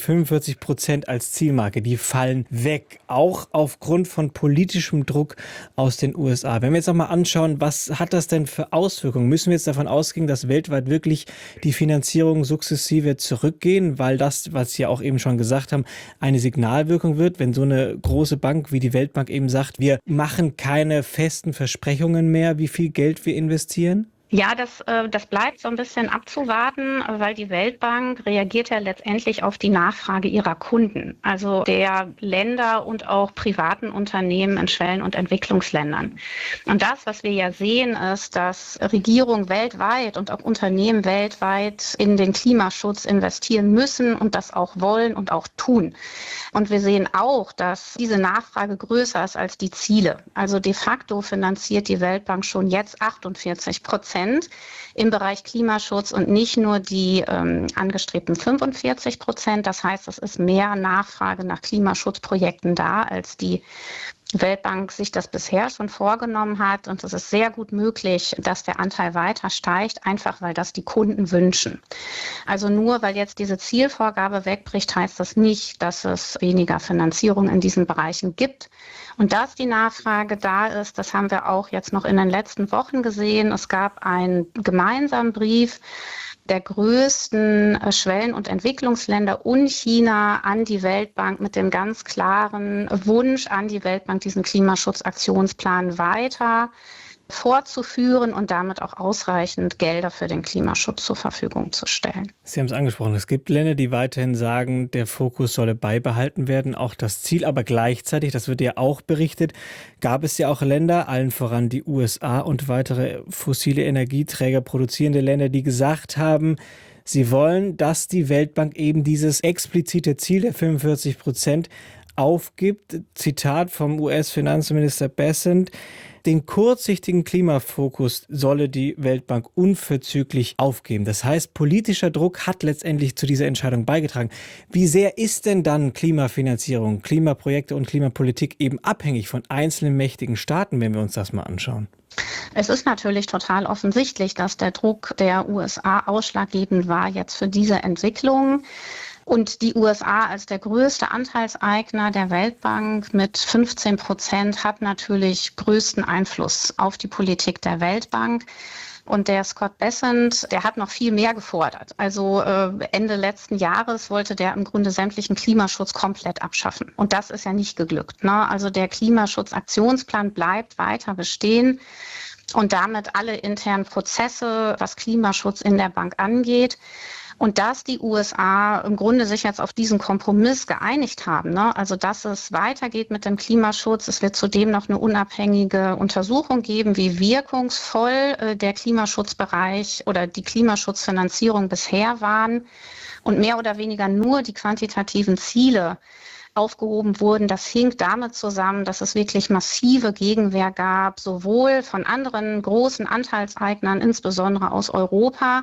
45% als Zielmarke, die fallen weg. Auch aufgrund von politischem Druck aus den USA. Wenn wir jetzt noch mal anschauen, was hat das denn für Auswirkungen? Müssen wir jetzt davon ausgehen, dass weltweit wirklich die Finanzierung sukzessive zurückgehen? Weil das, was Sie ja auch eben schon gesagt haben, eine Signalwirkung wird, wenn so eine große Bank wie die Weltbank eben sagt, wir machen keine festen Versprechungen mehr, wie viel Geld wir investieren? Ja, das bleibt so ein bisschen abzuwarten, weil die Weltbank reagiert ja letztendlich auf die Nachfrage ihrer Kunden, also der Länder und auch privaten Unternehmen in Schwellen- und Entwicklungsländern. Und das, was wir ja sehen, ist, dass Regierungen weltweit und auch Unternehmen weltweit in den Klimaschutz investieren müssen und das auch wollen und auch tun. Und wir sehen auch, dass diese Nachfrage größer ist als die Ziele. Also de facto finanziert die Weltbank schon jetzt 48% im Bereich Klimaschutz und nicht nur die angestrebten 45%. Das heißt, es ist mehr Nachfrage nach Klimaschutzprojekten da, als die Weltbank sich das bisher schon vorgenommen hat. Und es ist sehr gut möglich, dass der Anteil weiter steigt, einfach weil das die Kunden wünschen. Also nur weil jetzt diese Zielvorgabe wegbricht, heißt das nicht, dass es weniger Finanzierung in diesen Bereichen gibt. Und dass die Nachfrage da ist, das haben wir auch jetzt noch in den letzten Wochen gesehen. Es gab einen gemeinsamen Brief der größten Schwellen- und Entwicklungsländer und China an die Weltbank mit dem ganz klaren Wunsch an die Weltbank, diesen Klimaschutzaktionsplan weiter fortzuführen und damit auch ausreichend Gelder für den Klimaschutz zur Verfügung zu stellen. Sie haben es angesprochen, es gibt Länder, die weiterhin sagen, der Fokus solle beibehalten werden, auch das Ziel, aber gleichzeitig, das wird ja auch berichtet, gab es ja auch Länder, allen voran die USA und weitere fossile Energieträger produzierende Länder, die gesagt haben, sie wollen, dass die Weltbank eben dieses explizite Ziel der 45% aufgibt. Zitat vom US-Finanzminister Bessent: Den kurzsichtigen Klimafokus solle die Weltbank unverzüglich aufgeben. Das heißt, politischer Druck hat letztendlich zu dieser Entscheidung beigetragen. Wie sehr ist denn dann Klimafinanzierung, Klimaprojekte und Klimapolitik eben abhängig von einzelnen mächtigen Staaten, wenn wir uns das mal anschauen? Es ist natürlich total offensichtlich, dass der Druck der USA ausschlaggebend war jetzt für diese Entwicklung. Und die USA als der größte Anteilseigner der Weltbank mit 15% hat natürlich größten Einfluss auf die Politik der Weltbank. Und der Scott Bessent, der hat noch viel mehr gefordert. Also Ende letzten Jahres wollte der im Grunde sämtlichen Klimaschutz komplett abschaffen. Und das ist ja nicht geglückt, ne? Also der Klimaschutzaktionsplan bleibt weiter bestehen und damit alle internen Prozesse, was Klimaschutz in der Bank angeht. Und dass die USA im Grunde sich jetzt auf diesen Kompromiss geeinigt haben, ne? Also dass es weitergeht mit dem Klimaschutz. Es wird zudem noch eine unabhängige Untersuchung geben, wie wirkungsvoll der Klimaschutzbereich oder die Klimaschutzfinanzierung bisher waren und mehr oder weniger nur die quantitativen Ziele aufgehoben wurden. Das hing damit zusammen, dass es wirklich massive Gegenwehr gab, sowohl von anderen großen Anteilseignern, insbesondere aus Europa,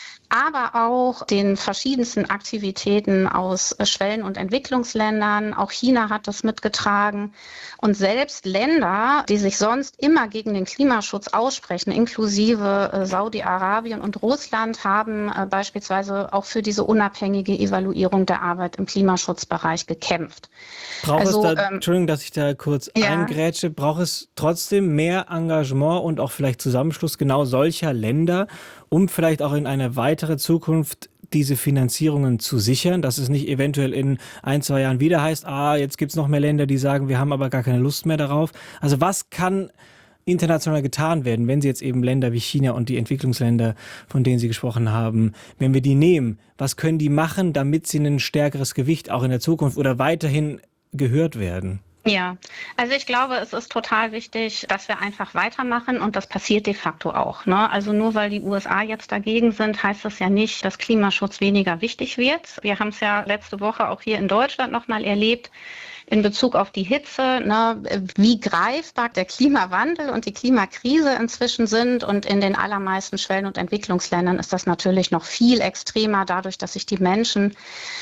aber auch den verschiedensten Aktivitäten aus Schwellen- und Entwicklungsländern. Auch China hat das mitgetragen. Und selbst Länder, die sich sonst immer gegen den Klimaschutz aussprechen, inklusive Saudi-Arabien und Russland, haben beispielsweise auch für diese unabhängige Evaluierung der Arbeit im Klimaschutzbereich gekämpft. Entschuldigung, dass ich da kurz eingrätsche, braucht es trotzdem mehr Engagement und auch vielleicht Zusammenschluss genau solcher Länder, um vielleicht auch in eine weitere Zukunft diese Finanzierungen zu sichern, dass es nicht eventuell in 1-2 Jahren wieder heißt, jetzt gibt es noch mehr Länder, die sagen, wir haben aber gar keine Lust mehr darauf. Also was kann international getan werden, wenn Sie jetzt eben Länder wie China und die Entwicklungsländer, von denen Sie gesprochen haben, wenn wir die nehmen, was können die machen, damit sie ein stärkeres Gewicht auch in der Zukunft oder weiterhin gehört werden? Ja, also ich glaube, es ist total wichtig, dass wir einfach weitermachen und das passiert de facto auch, ne? Also nur weil die USA jetzt dagegen sind, heißt das ja nicht, dass Klimaschutz weniger wichtig wird. Wir haben es ja letzte Woche auch hier in Deutschland nochmal erlebt, in Bezug auf die Hitze, ne, wie greifbar der Klimawandel und die Klimakrise inzwischen sind. Und in den allermeisten Schwellen- und Entwicklungsländern ist das natürlich noch viel extremer, dadurch, dass sich die Menschen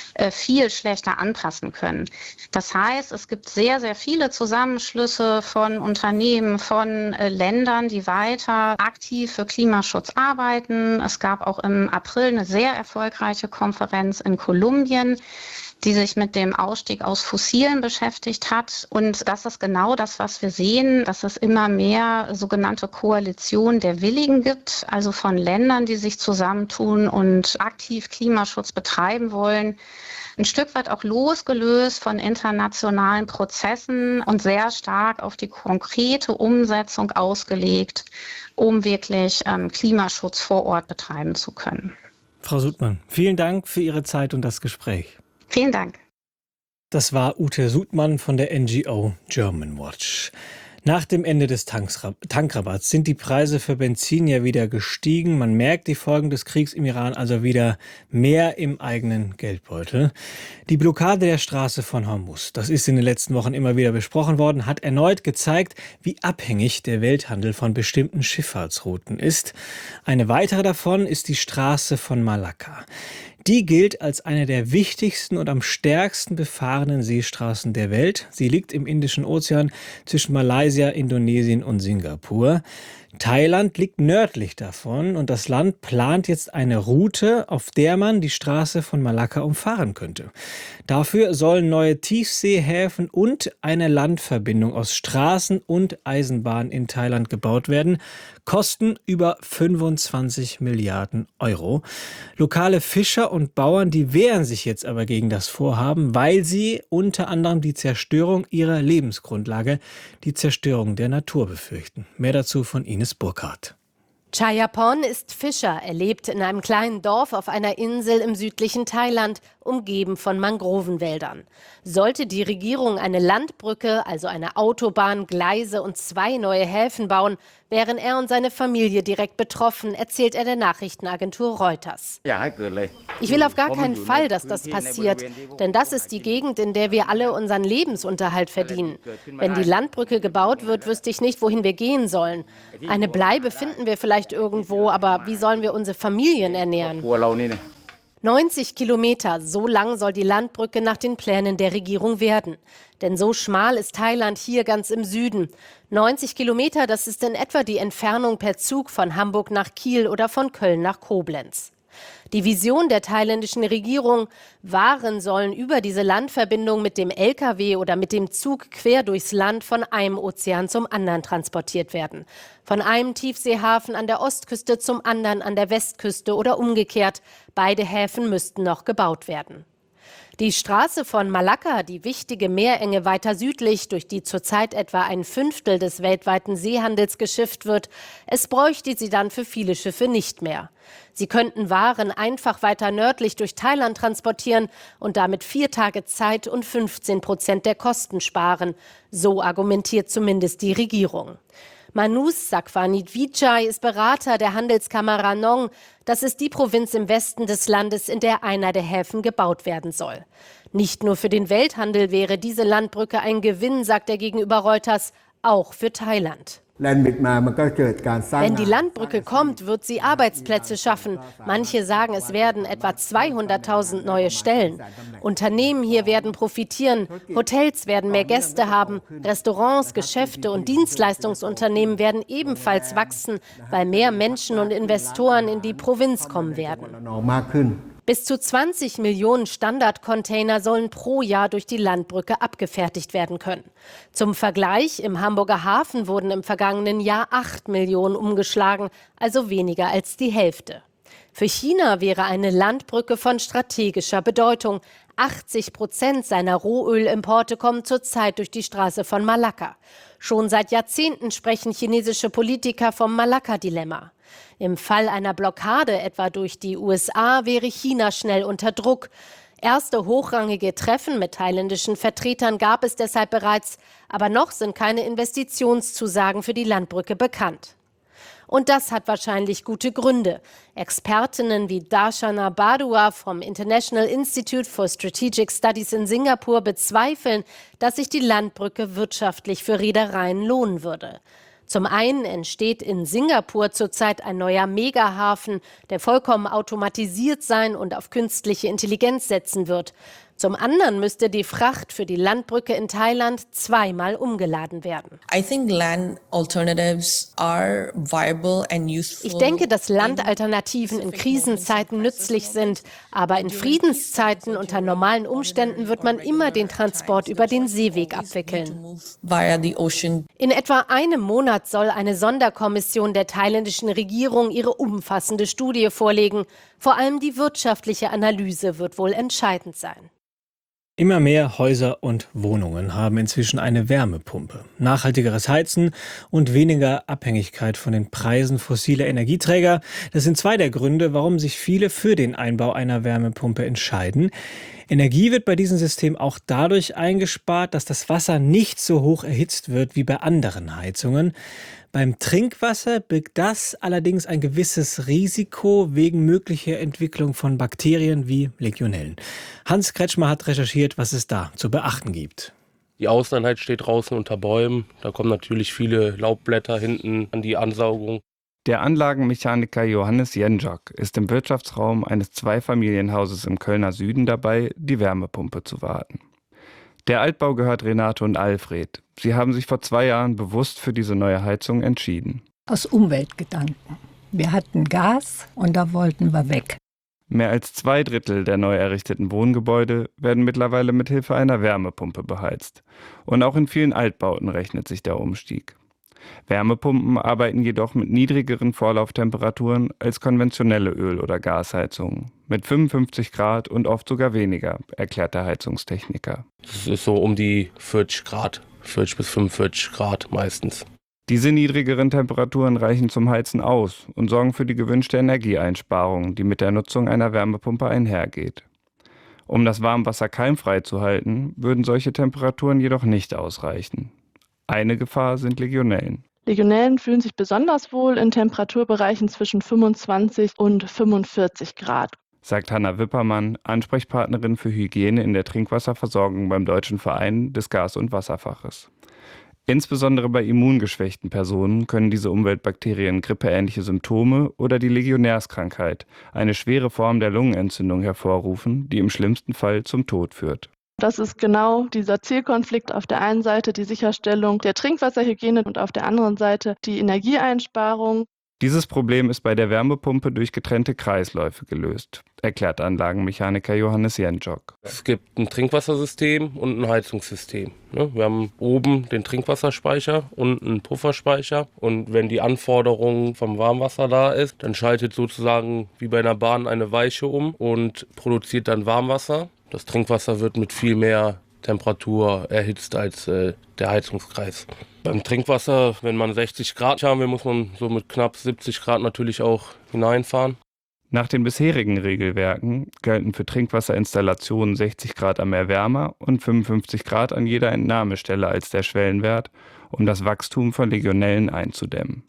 viel schlechter anpassen können. Das heißt, es gibt sehr, sehr viele Zusammenschlüsse von Unternehmen, von Ländern, die weiter aktiv für Klimaschutz arbeiten. Es gab auch im April eine sehr erfolgreiche Konferenz in Kolumbien, die sich mit dem Ausstieg aus Fossilen beschäftigt hat. Und das ist genau das, was wir sehen, dass es immer mehr sogenannte Koalitionen der Willigen gibt, also von Ländern, die sich zusammentun und aktiv Klimaschutz betreiben wollen. Ein Stück weit auch losgelöst von internationalen Prozessen und sehr stark auf die konkrete Umsetzung ausgelegt, um wirklich Klimaschutz vor Ort betreiben zu können. Frau Sudmann, vielen Dank für Ihre Zeit und das Gespräch. Vielen Dank. Das war Ute Sudmann von der NGO Germanwatch. Nach dem Ende des Tankrabatts sind die Preise für Benzin ja wieder gestiegen. Man merkt die Folgen des Kriegs im Iran also wieder mehr im eigenen Geldbeutel. Die Blockade der Straße von Hormuz, das ist in den letzten Wochen immer wieder besprochen worden, hat erneut gezeigt, wie abhängig der Welthandel von bestimmten Schifffahrtsrouten ist. Eine weitere davon ist die Straße von Malakka. Die gilt als eine der wichtigsten und am stärksten befahrenen Seestraßen der Welt. Sie liegt im Indischen Ozean zwischen Malaysia, Indonesien und Singapur. Thailand liegt nördlich davon und das Land plant jetzt eine Route, auf der man die Straße von Malakka umfahren könnte. Dafür sollen neue Tiefseehäfen und eine Landverbindung aus Straßen und Eisenbahn in Thailand gebaut werden. Kosten über 25 Milliarden Euro. Lokale Fischer und Bauern, die wehren sich jetzt aber gegen das Vorhaben, weil sie unter anderem die Zerstörung ihrer Lebensgrundlage, die Zerstörung der Natur befürchten. Mehr dazu von Ines Burkhardt. Chayapon ist Fischer. Er lebt in einem kleinen Dorf auf einer Insel im südlichen Thailand, umgeben von Mangrovenwäldern. Sollte die Regierung eine Landbrücke, also eine Autobahn, Gleise und 2 neue Häfen bauen, wären er und seine Familie direkt betroffen, erzählt er der Nachrichtenagentur Reuters. Ich will auf gar keinen Fall, dass das passiert, denn das ist die Gegend, in der wir alle unseren Lebensunterhalt verdienen. Wenn die Landbrücke gebaut wird, wüsste ich nicht, wohin wir gehen sollen. Eine Bleibe finden wir vielleicht irgendwo, aber wie sollen wir unsere Familien ernähren? 90 Kilometer, so lang soll die Landbrücke nach den Plänen der Regierung werden. Denn so schmal ist Thailand hier ganz im Süden. 90 Kilometer, das ist in etwa die Entfernung per Zug von Hamburg nach Kiel oder von Köln nach Koblenz. Die Vision der thailändischen Regierung: Waren sollen über diese Landverbindung mit dem LKW oder mit dem Zug quer durchs Land von einem Ozean zum anderen transportiert werden. Von einem Tiefseehafen an der Ostküste zum anderen an der Westküste oder umgekehrt. Beide Häfen müssten noch gebaut werden. Die Straße von Malakka, die wichtige Meerenge weiter südlich, durch die zurzeit etwa 1/5 des weltweiten Seehandels geschifft wird, es bräuchte sie dann für viele Schiffe nicht mehr. Sie könnten Waren einfach weiter nördlich durch Thailand transportieren und damit 4 Tage Zeit und 15% der Kosten sparen. So argumentiert zumindest die Regierung. Manus Sakwanidvijay ist Berater der Handelskammer Ranong. Das ist die Provinz im Westen des Landes, in der einer der Häfen gebaut werden soll. Nicht nur für den Welthandel wäre diese Landbrücke ein Gewinn, sagt er gegenüber Reuters, auch für Thailand. Wenn die Landbrücke kommt, wird sie Arbeitsplätze schaffen. Manche sagen, es werden etwa 200.000 neue Stellen. Unternehmen hier werden profitieren, Hotels werden mehr Gäste haben, Restaurants, Geschäfte und Dienstleistungsunternehmen werden ebenfalls wachsen, weil mehr Menschen und Investoren in die Provinz kommen werden. Bis zu 20 Millionen Standardcontainer sollen pro Jahr durch die Landbrücke abgefertigt werden können. Zum Vergleich, im Hamburger Hafen wurden im vergangenen Jahr 8 Millionen umgeschlagen, also weniger als die Hälfte. Für China wäre eine Landbrücke von strategischer Bedeutung. 80% seiner Rohölimporte kommen zurzeit durch die Straße von Malakka. Schon seit Jahrzehnten sprechen chinesische Politiker vom Malakka-Dilemma. Im Fall einer Blockade, etwa durch die USA, wäre China schnell unter Druck. Erste hochrangige Treffen mit thailändischen Vertretern gab es deshalb bereits, aber noch sind keine Investitionszusagen für die Landbrücke bekannt. Und das hat wahrscheinlich gute Gründe. Expertinnen wie Darshana Badua vom International Institute for Strategic Studies in Singapur bezweifeln, dass sich die Landbrücke wirtschaftlich für Reedereien lohnen würde. Zum einen entsteht in Singapur zurzeit ein neuer Megahafen, der vollkommen automatisiert sein und auf künstliche Intelligenz setzen wird. Zum anderen müsste die Fracht für die Landbrücke in Thailand 2-mal umgeladen werden. Ich denke, dass Landalternativen in Krisenzeiten nützlich sind. Aber in Friedenszeiten unter normalen Umständen wird man immer den Transport über den Seeweg abwickeln. In etwa einem Monat soll eine Sonderkommission der thailändischen Regierung ihre umfassende Studie vorlegen. Vor allem die wirtschaftliche Analyse wird wohl entscheidend sein. Immer mehr Häuser und Wohnungen haben inzwischen eine Wärmepumpe. Nachhaltigeres Heizen und weniger Abhängigkeit von den Preisen fossiler Energieträger. Das sind 2 der Gründe, warum sich viele für den Einbau einer Wärmepumpe entscheiden. Energie wird bei diesem System auch dadurch eingespart, dass das Wasser nicht so hoch erhitzt wird wie bei anderen Heizungen. Beim Trinkwasser birgt das allerdings ein gewisses Risiko wegen möglicher Entwicklung von Bakterien wie Legionellen. Hans Kretschmer hat recherchiert, was es da zu beachten gibt. Die Außeneinheit steht draußen unter Bäumen. Da kommen natürlich viele Laubblätter hinten an die Ansaugung. Der Anlagenmechaniker Johannes Jenjak ist im Wirtschaftsraum eines Zweifamilienhauses im Kölner Süden dabei, die Wärmepumpe zu warten. Der Altbau gehört Renate und Alfred. Sie haben sich vor 2 Jahren bewusst für diese neue Heizung entschieden. Aus Umweltgedanken. Wir hatten Gas und da wollten wir weg. Mehr als 2/3 der neu errichteten Wohngebäude werden mittlerweile mit Hilfe einer Wärmepumpe beheizt. Und auch in vielen Altbauten rechnet sich der Umstieg. Wärmepumpen arbeiten jedoch mit niedrigeren Vorlauftemperaturen als konventionelle Öl- oder Gasheizungen. Mit 55 Grad und oft sogar weniger, erklärt der Heizungstechniker. Es ist so um die 40 Grad, 40 bis 45 Grad meistens. Diese niedrigeren Temperaturen reichen zum Heizen aus und sorgen für die gewünschte Energieeinsparung, die mit der Nutzung einer Wärmepumpe einhergeht. Um das Warmwasser keimfrei zu halten, würden solche Temperaturen jedoch nicht ausreichen. Eine Gefahr sind Legionellen. Legionellen fühlen sich besonders wohl in Temperaturbereichen zwischen 25 und 45 Grad. Sagt Hanna Wippermann, Ansprechpartnerin für Hygiene in der Trinkwasserversorgung beim Deutschen Verein des Gas- und Wasserfaches. Insbesondere bei immungeschwächten Personen können diese Umweltbakterien grippeähnliche Symptome oder die Legionärskrankheit, eine schwere Form der Lungenentzündung, hervorrufen, die im schlimmsten Fall zum Tod führt. Das ist genau dieser Zielkonflikt. Auf der einen Seite die Sicherstellung der Trinkwasserhygiene und auf der anderen Seite die Energieeinsparung. Dieses Problem ist bei der Wärmepumpe durch getrennte Kreisläufe gelöst, erklärt Anlagenmechaniker Johannes Jentschok. Es gibt ein Trinkwassersystem und ein Heizungssystem. Wir haben oben den Trinkwasserspeicher und einen Pufferspeicher. Und wenn die Anforderung vom Warmwasser da ist, dann schaltet sozusagen wie bei einer Bahn eine Weiche um und produziert dann Warmwasser. Das Trinkwasser wird mit viel mehr Temperatur erhitzt als der Heizungskreis. Beim Trinkwasser, wenn man 60 Grad haben will, muss man so mit knapp 70 Grad natürlich auch hineinfahren. Nach den bisherigen Regelwerken gelten für Trinkwasserinstallationen 60 Grad am Erwärmer und 55 Grad an jeder Entnahmestelle als der Schwellenwert, um das Wachstum von Legionellen einzudämmen.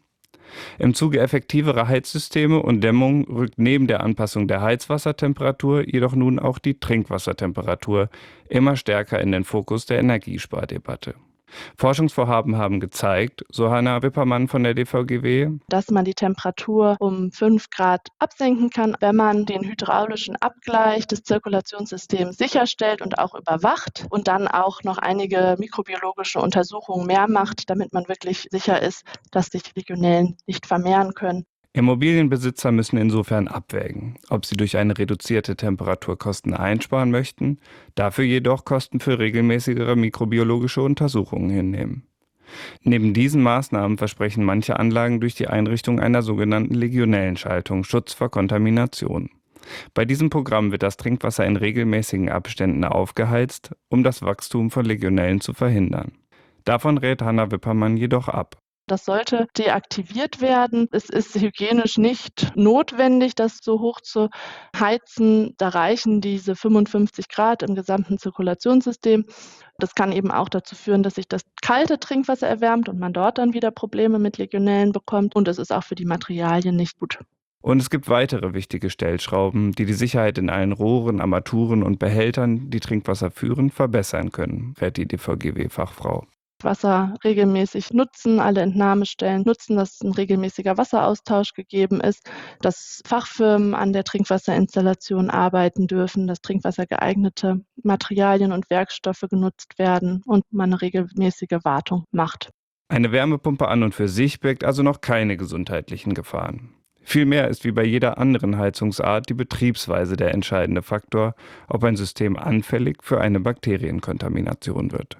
Im Zuge effektiverer Heizsysteme und Dämmung rückt neben der Anpassung der Heizwassertemperatur jedoch nun auch die Trinkwassertemperatur immer stärker in den Fokus der Energiespardebatte. Forschungsvorhaben haben gezeigt, so Hanna Wippermann von der DVGW, dass man die Temperatur um 5 Grad absenken kann, wenn man den hydraulischen Abgleich des Zirkulationssystems sicherstellt und auch überwacht und dann auch noch einige mikrobiologische Untersuchungen mehr macht, damit man wirklich sicher ist, dass sich Legionellen nicht vermehren können. Immobilienbesitzer müssen insofern abwägen, ob sie durch eine reduzierte Temperatur Kosten einsparen möchten, dafür jedoch Kosten für regelmäßigere mikrobiologische Untersuchungen hinnehmen. Neben diesen Maßnahmen versprechen manche Anlagen durch die Einrichtung einer sogenannten Legionellenschaltung Schutz vor Kontamination. Bei diesem Programm wird das Trinkwasser in regelmäßigen Abständen aufgeheizt, um das Wachstum von Legionellen zu verhindern. Davon rät Hanna Wippermann jedoch ab. Das sollte deaktiviert werden. Es ist hygienisch nicht notwendig, das so hoch zu heizen. Da reichen diese 55 Grad im gesamten Zirkulationssystem. Das kann eben auch dazu führen, dass sich das kalte Trinkwasser erwärmt und man dort dann wieder Probleme mit Legionellen bekommt. Und es ist auch für die Materialien nicht gut. Und es gibt weitere wichtige Stellschrauben, die die Sicherheit in allen Rohren, Armaturen und Behältern, die Trinkwasser führen, verbessern können, rät die DVGW-Fachfrau. Wasser regelmäßig nutzen, alle Entnahmestellen nutzen, dass ein regelmäßiger Wasseraustausch gegeben ist, dass Fachfirmen an der Trinkwasserinstallation arbeiten dürfen, dass trinkwassergeeignete Materialien und Werkstoffe genutzt werden und man eine regelmäßige Wartung macht. Eine Wärmepumpe an und für sich birgt also noch keine gesundheitlichen Gefahren. Vielmehr ist wie bei jeder anderen Heizungsart die Betriebsweise der entscheidende Faktor, ob ein System anfällig für eine Bakterienkontamination wird.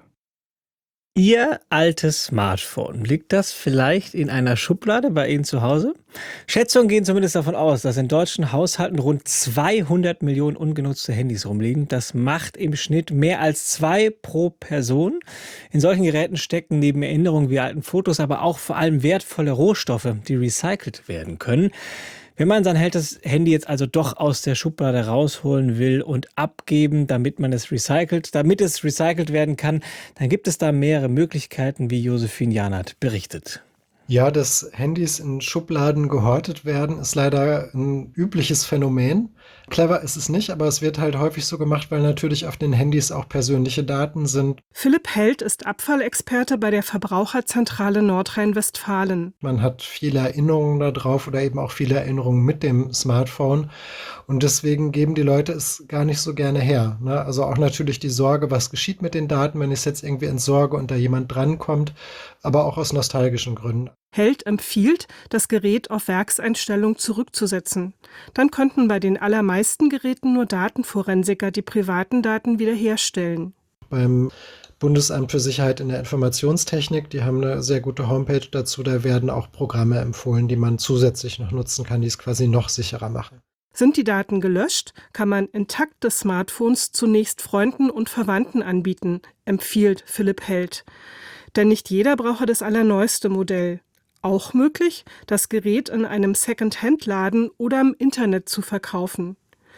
Ihr altes Smartphone, liegt das vielleicht in einer Schublade bei Ihnen zu Hause? Schätzungen gehen zumindest davon aus, dass in deutschen Haushalten rund 200 Millionen ungenutzte Handys rumliegen. Das macht im Schnitt mehr als 2 pro Person. In solchen Geräten stecken neben Erinnerungen wie alten Fotos aber auch vor allem wertvolle Rohstoffe, die recycelt werden können. Wenn man sein altes Handy jetzt also doch aus der Schublade rausholen will und abgeben, damit es recycelt werden kann, dann gibt es da mehrere Möglichkeiten, wie Josephine Janert berichtet. Ja, dass Handys in Schubladen gehortet werden, ist leider ein übliches Phänomen. Clever ist es nicht, aber es wird halt häufig so gemacht, weil natürlich auf den Handys auch persönliche Daten sind. Philipp Held ist Abfallexperte bei der Verbraucherzentrale Nordrhein-Westfalen. Man hat viele Erinnerungen da drauf oder eben auch viele Erinnerungen mit dem Smartphone. Und deswegen geben die Leute es gar nicht so gerne her. Also auch natürlich die Sorge, was geschieht mit den Daten, wenn ich es jetzt irgendwie entsorge und da jemand drankommt, aber auch aus nostalgischen Gründen. Held empfiehlt, das Gerät auf Werkseinstellung zurückzusetzen. Dann könnten bei den allermeisten Geräten nur Datenforensiker die privaten Daten wiederherstellen. Beim Bundesamt für Sicherheit in der Informationstechnik, die haben eine sehr gute Homepage dazu, da werden auch Programme empfohlen, die man zusätzlich noch nutzen kann, die es quasi noch sicherer machen. Sind die Daten gelöscht, kann man intakte Smartphones zunächst Freunden und Verwandten anbieten, empfiehlt Philipp Held. Denn nicht jeder brauche das allerneueste Modell. Auch möglich, das Gerät in einem Second-Hand-Laden oder im Internet zu verkaufen.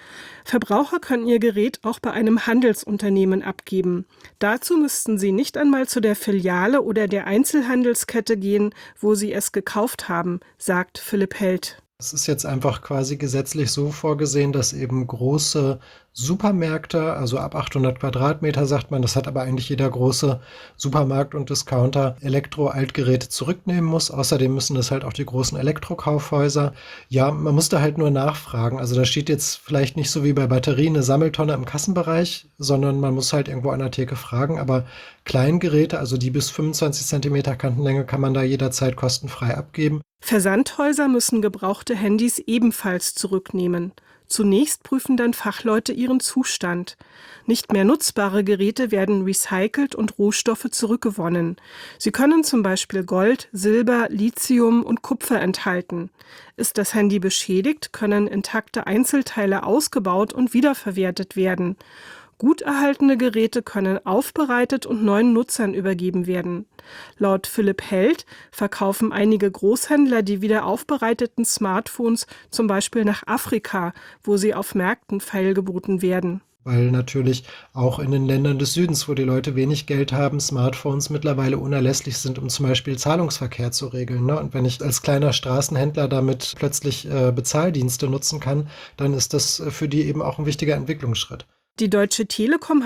Verbraucher können ihr Gerät auch bei einem Handelsunternehmen abgeben. Dazu müssten sie nicht einmal zu der Filiale oder der Einzelhandelskette gehen, wo sie es gekauft haben, sagt Philipp Held. Es ist jetzt einfach quasi gesetzlich so vorgesehen, dass eben große Supermärkte, also ab 800 Quadratmeter sagt man, das hat aber eigentlich jeder große Supermarkt und Discounter, Elektro-Altgeräte zurücknehmen muss. Außerdem müssen das halt auch die großen Elektrokaufhäuser. Ja, man muss da halt nur nachfragen. Also da steht jetzt vielleicht nicht so wie bei Batterien eine Sammeltonne im Kassenbereich, sondern man muss halt irgendwo an der Theke fragen. Aber Kleingeräte, also die bis 25 Zentimeter Kantenlänge, kann man da jederzeit kostenfrei abgeben. Versandhäuser müssen gebrauchte Handys ebenfalls zurücknehmen. Zunächst prüfen dann Fachleute ihren Zustand. Nicht mehr nutzbare Geräte werden recycelt und Rohstoffe zurückgewonnen. Sie können zum Beispiel Gold, Silber, Lithium und Kupfer enthalten. Ist das Handy beschädigt, können intakte Einzelteile ausgebaut und wiederverwertet werden. Gut erhaltene Geräte können aufbereitet und neuen Nutzern übergeben werden. Laut Philipp Held verkaufen einige Großhändler die wieder aufbereiteten Smartphones zum Beispiel nach Afrika, wo sie auf Märkten feilgeboten werden. Weil natürlich auch in den Ländern des Südens, wo die Leute wenig Geld haben, Smartphones mittlerweile unerlässlich sind, um zum Beispiel Zahlungsverkehr zu regeln. Ne? Und wenn ich als kleiner Straßenhändler damit plötzlich Bezahldienste nutzen kann, dann ist das für die eben auch ein wichtiger Entwicklungsschritt. Die Deutsche Telekom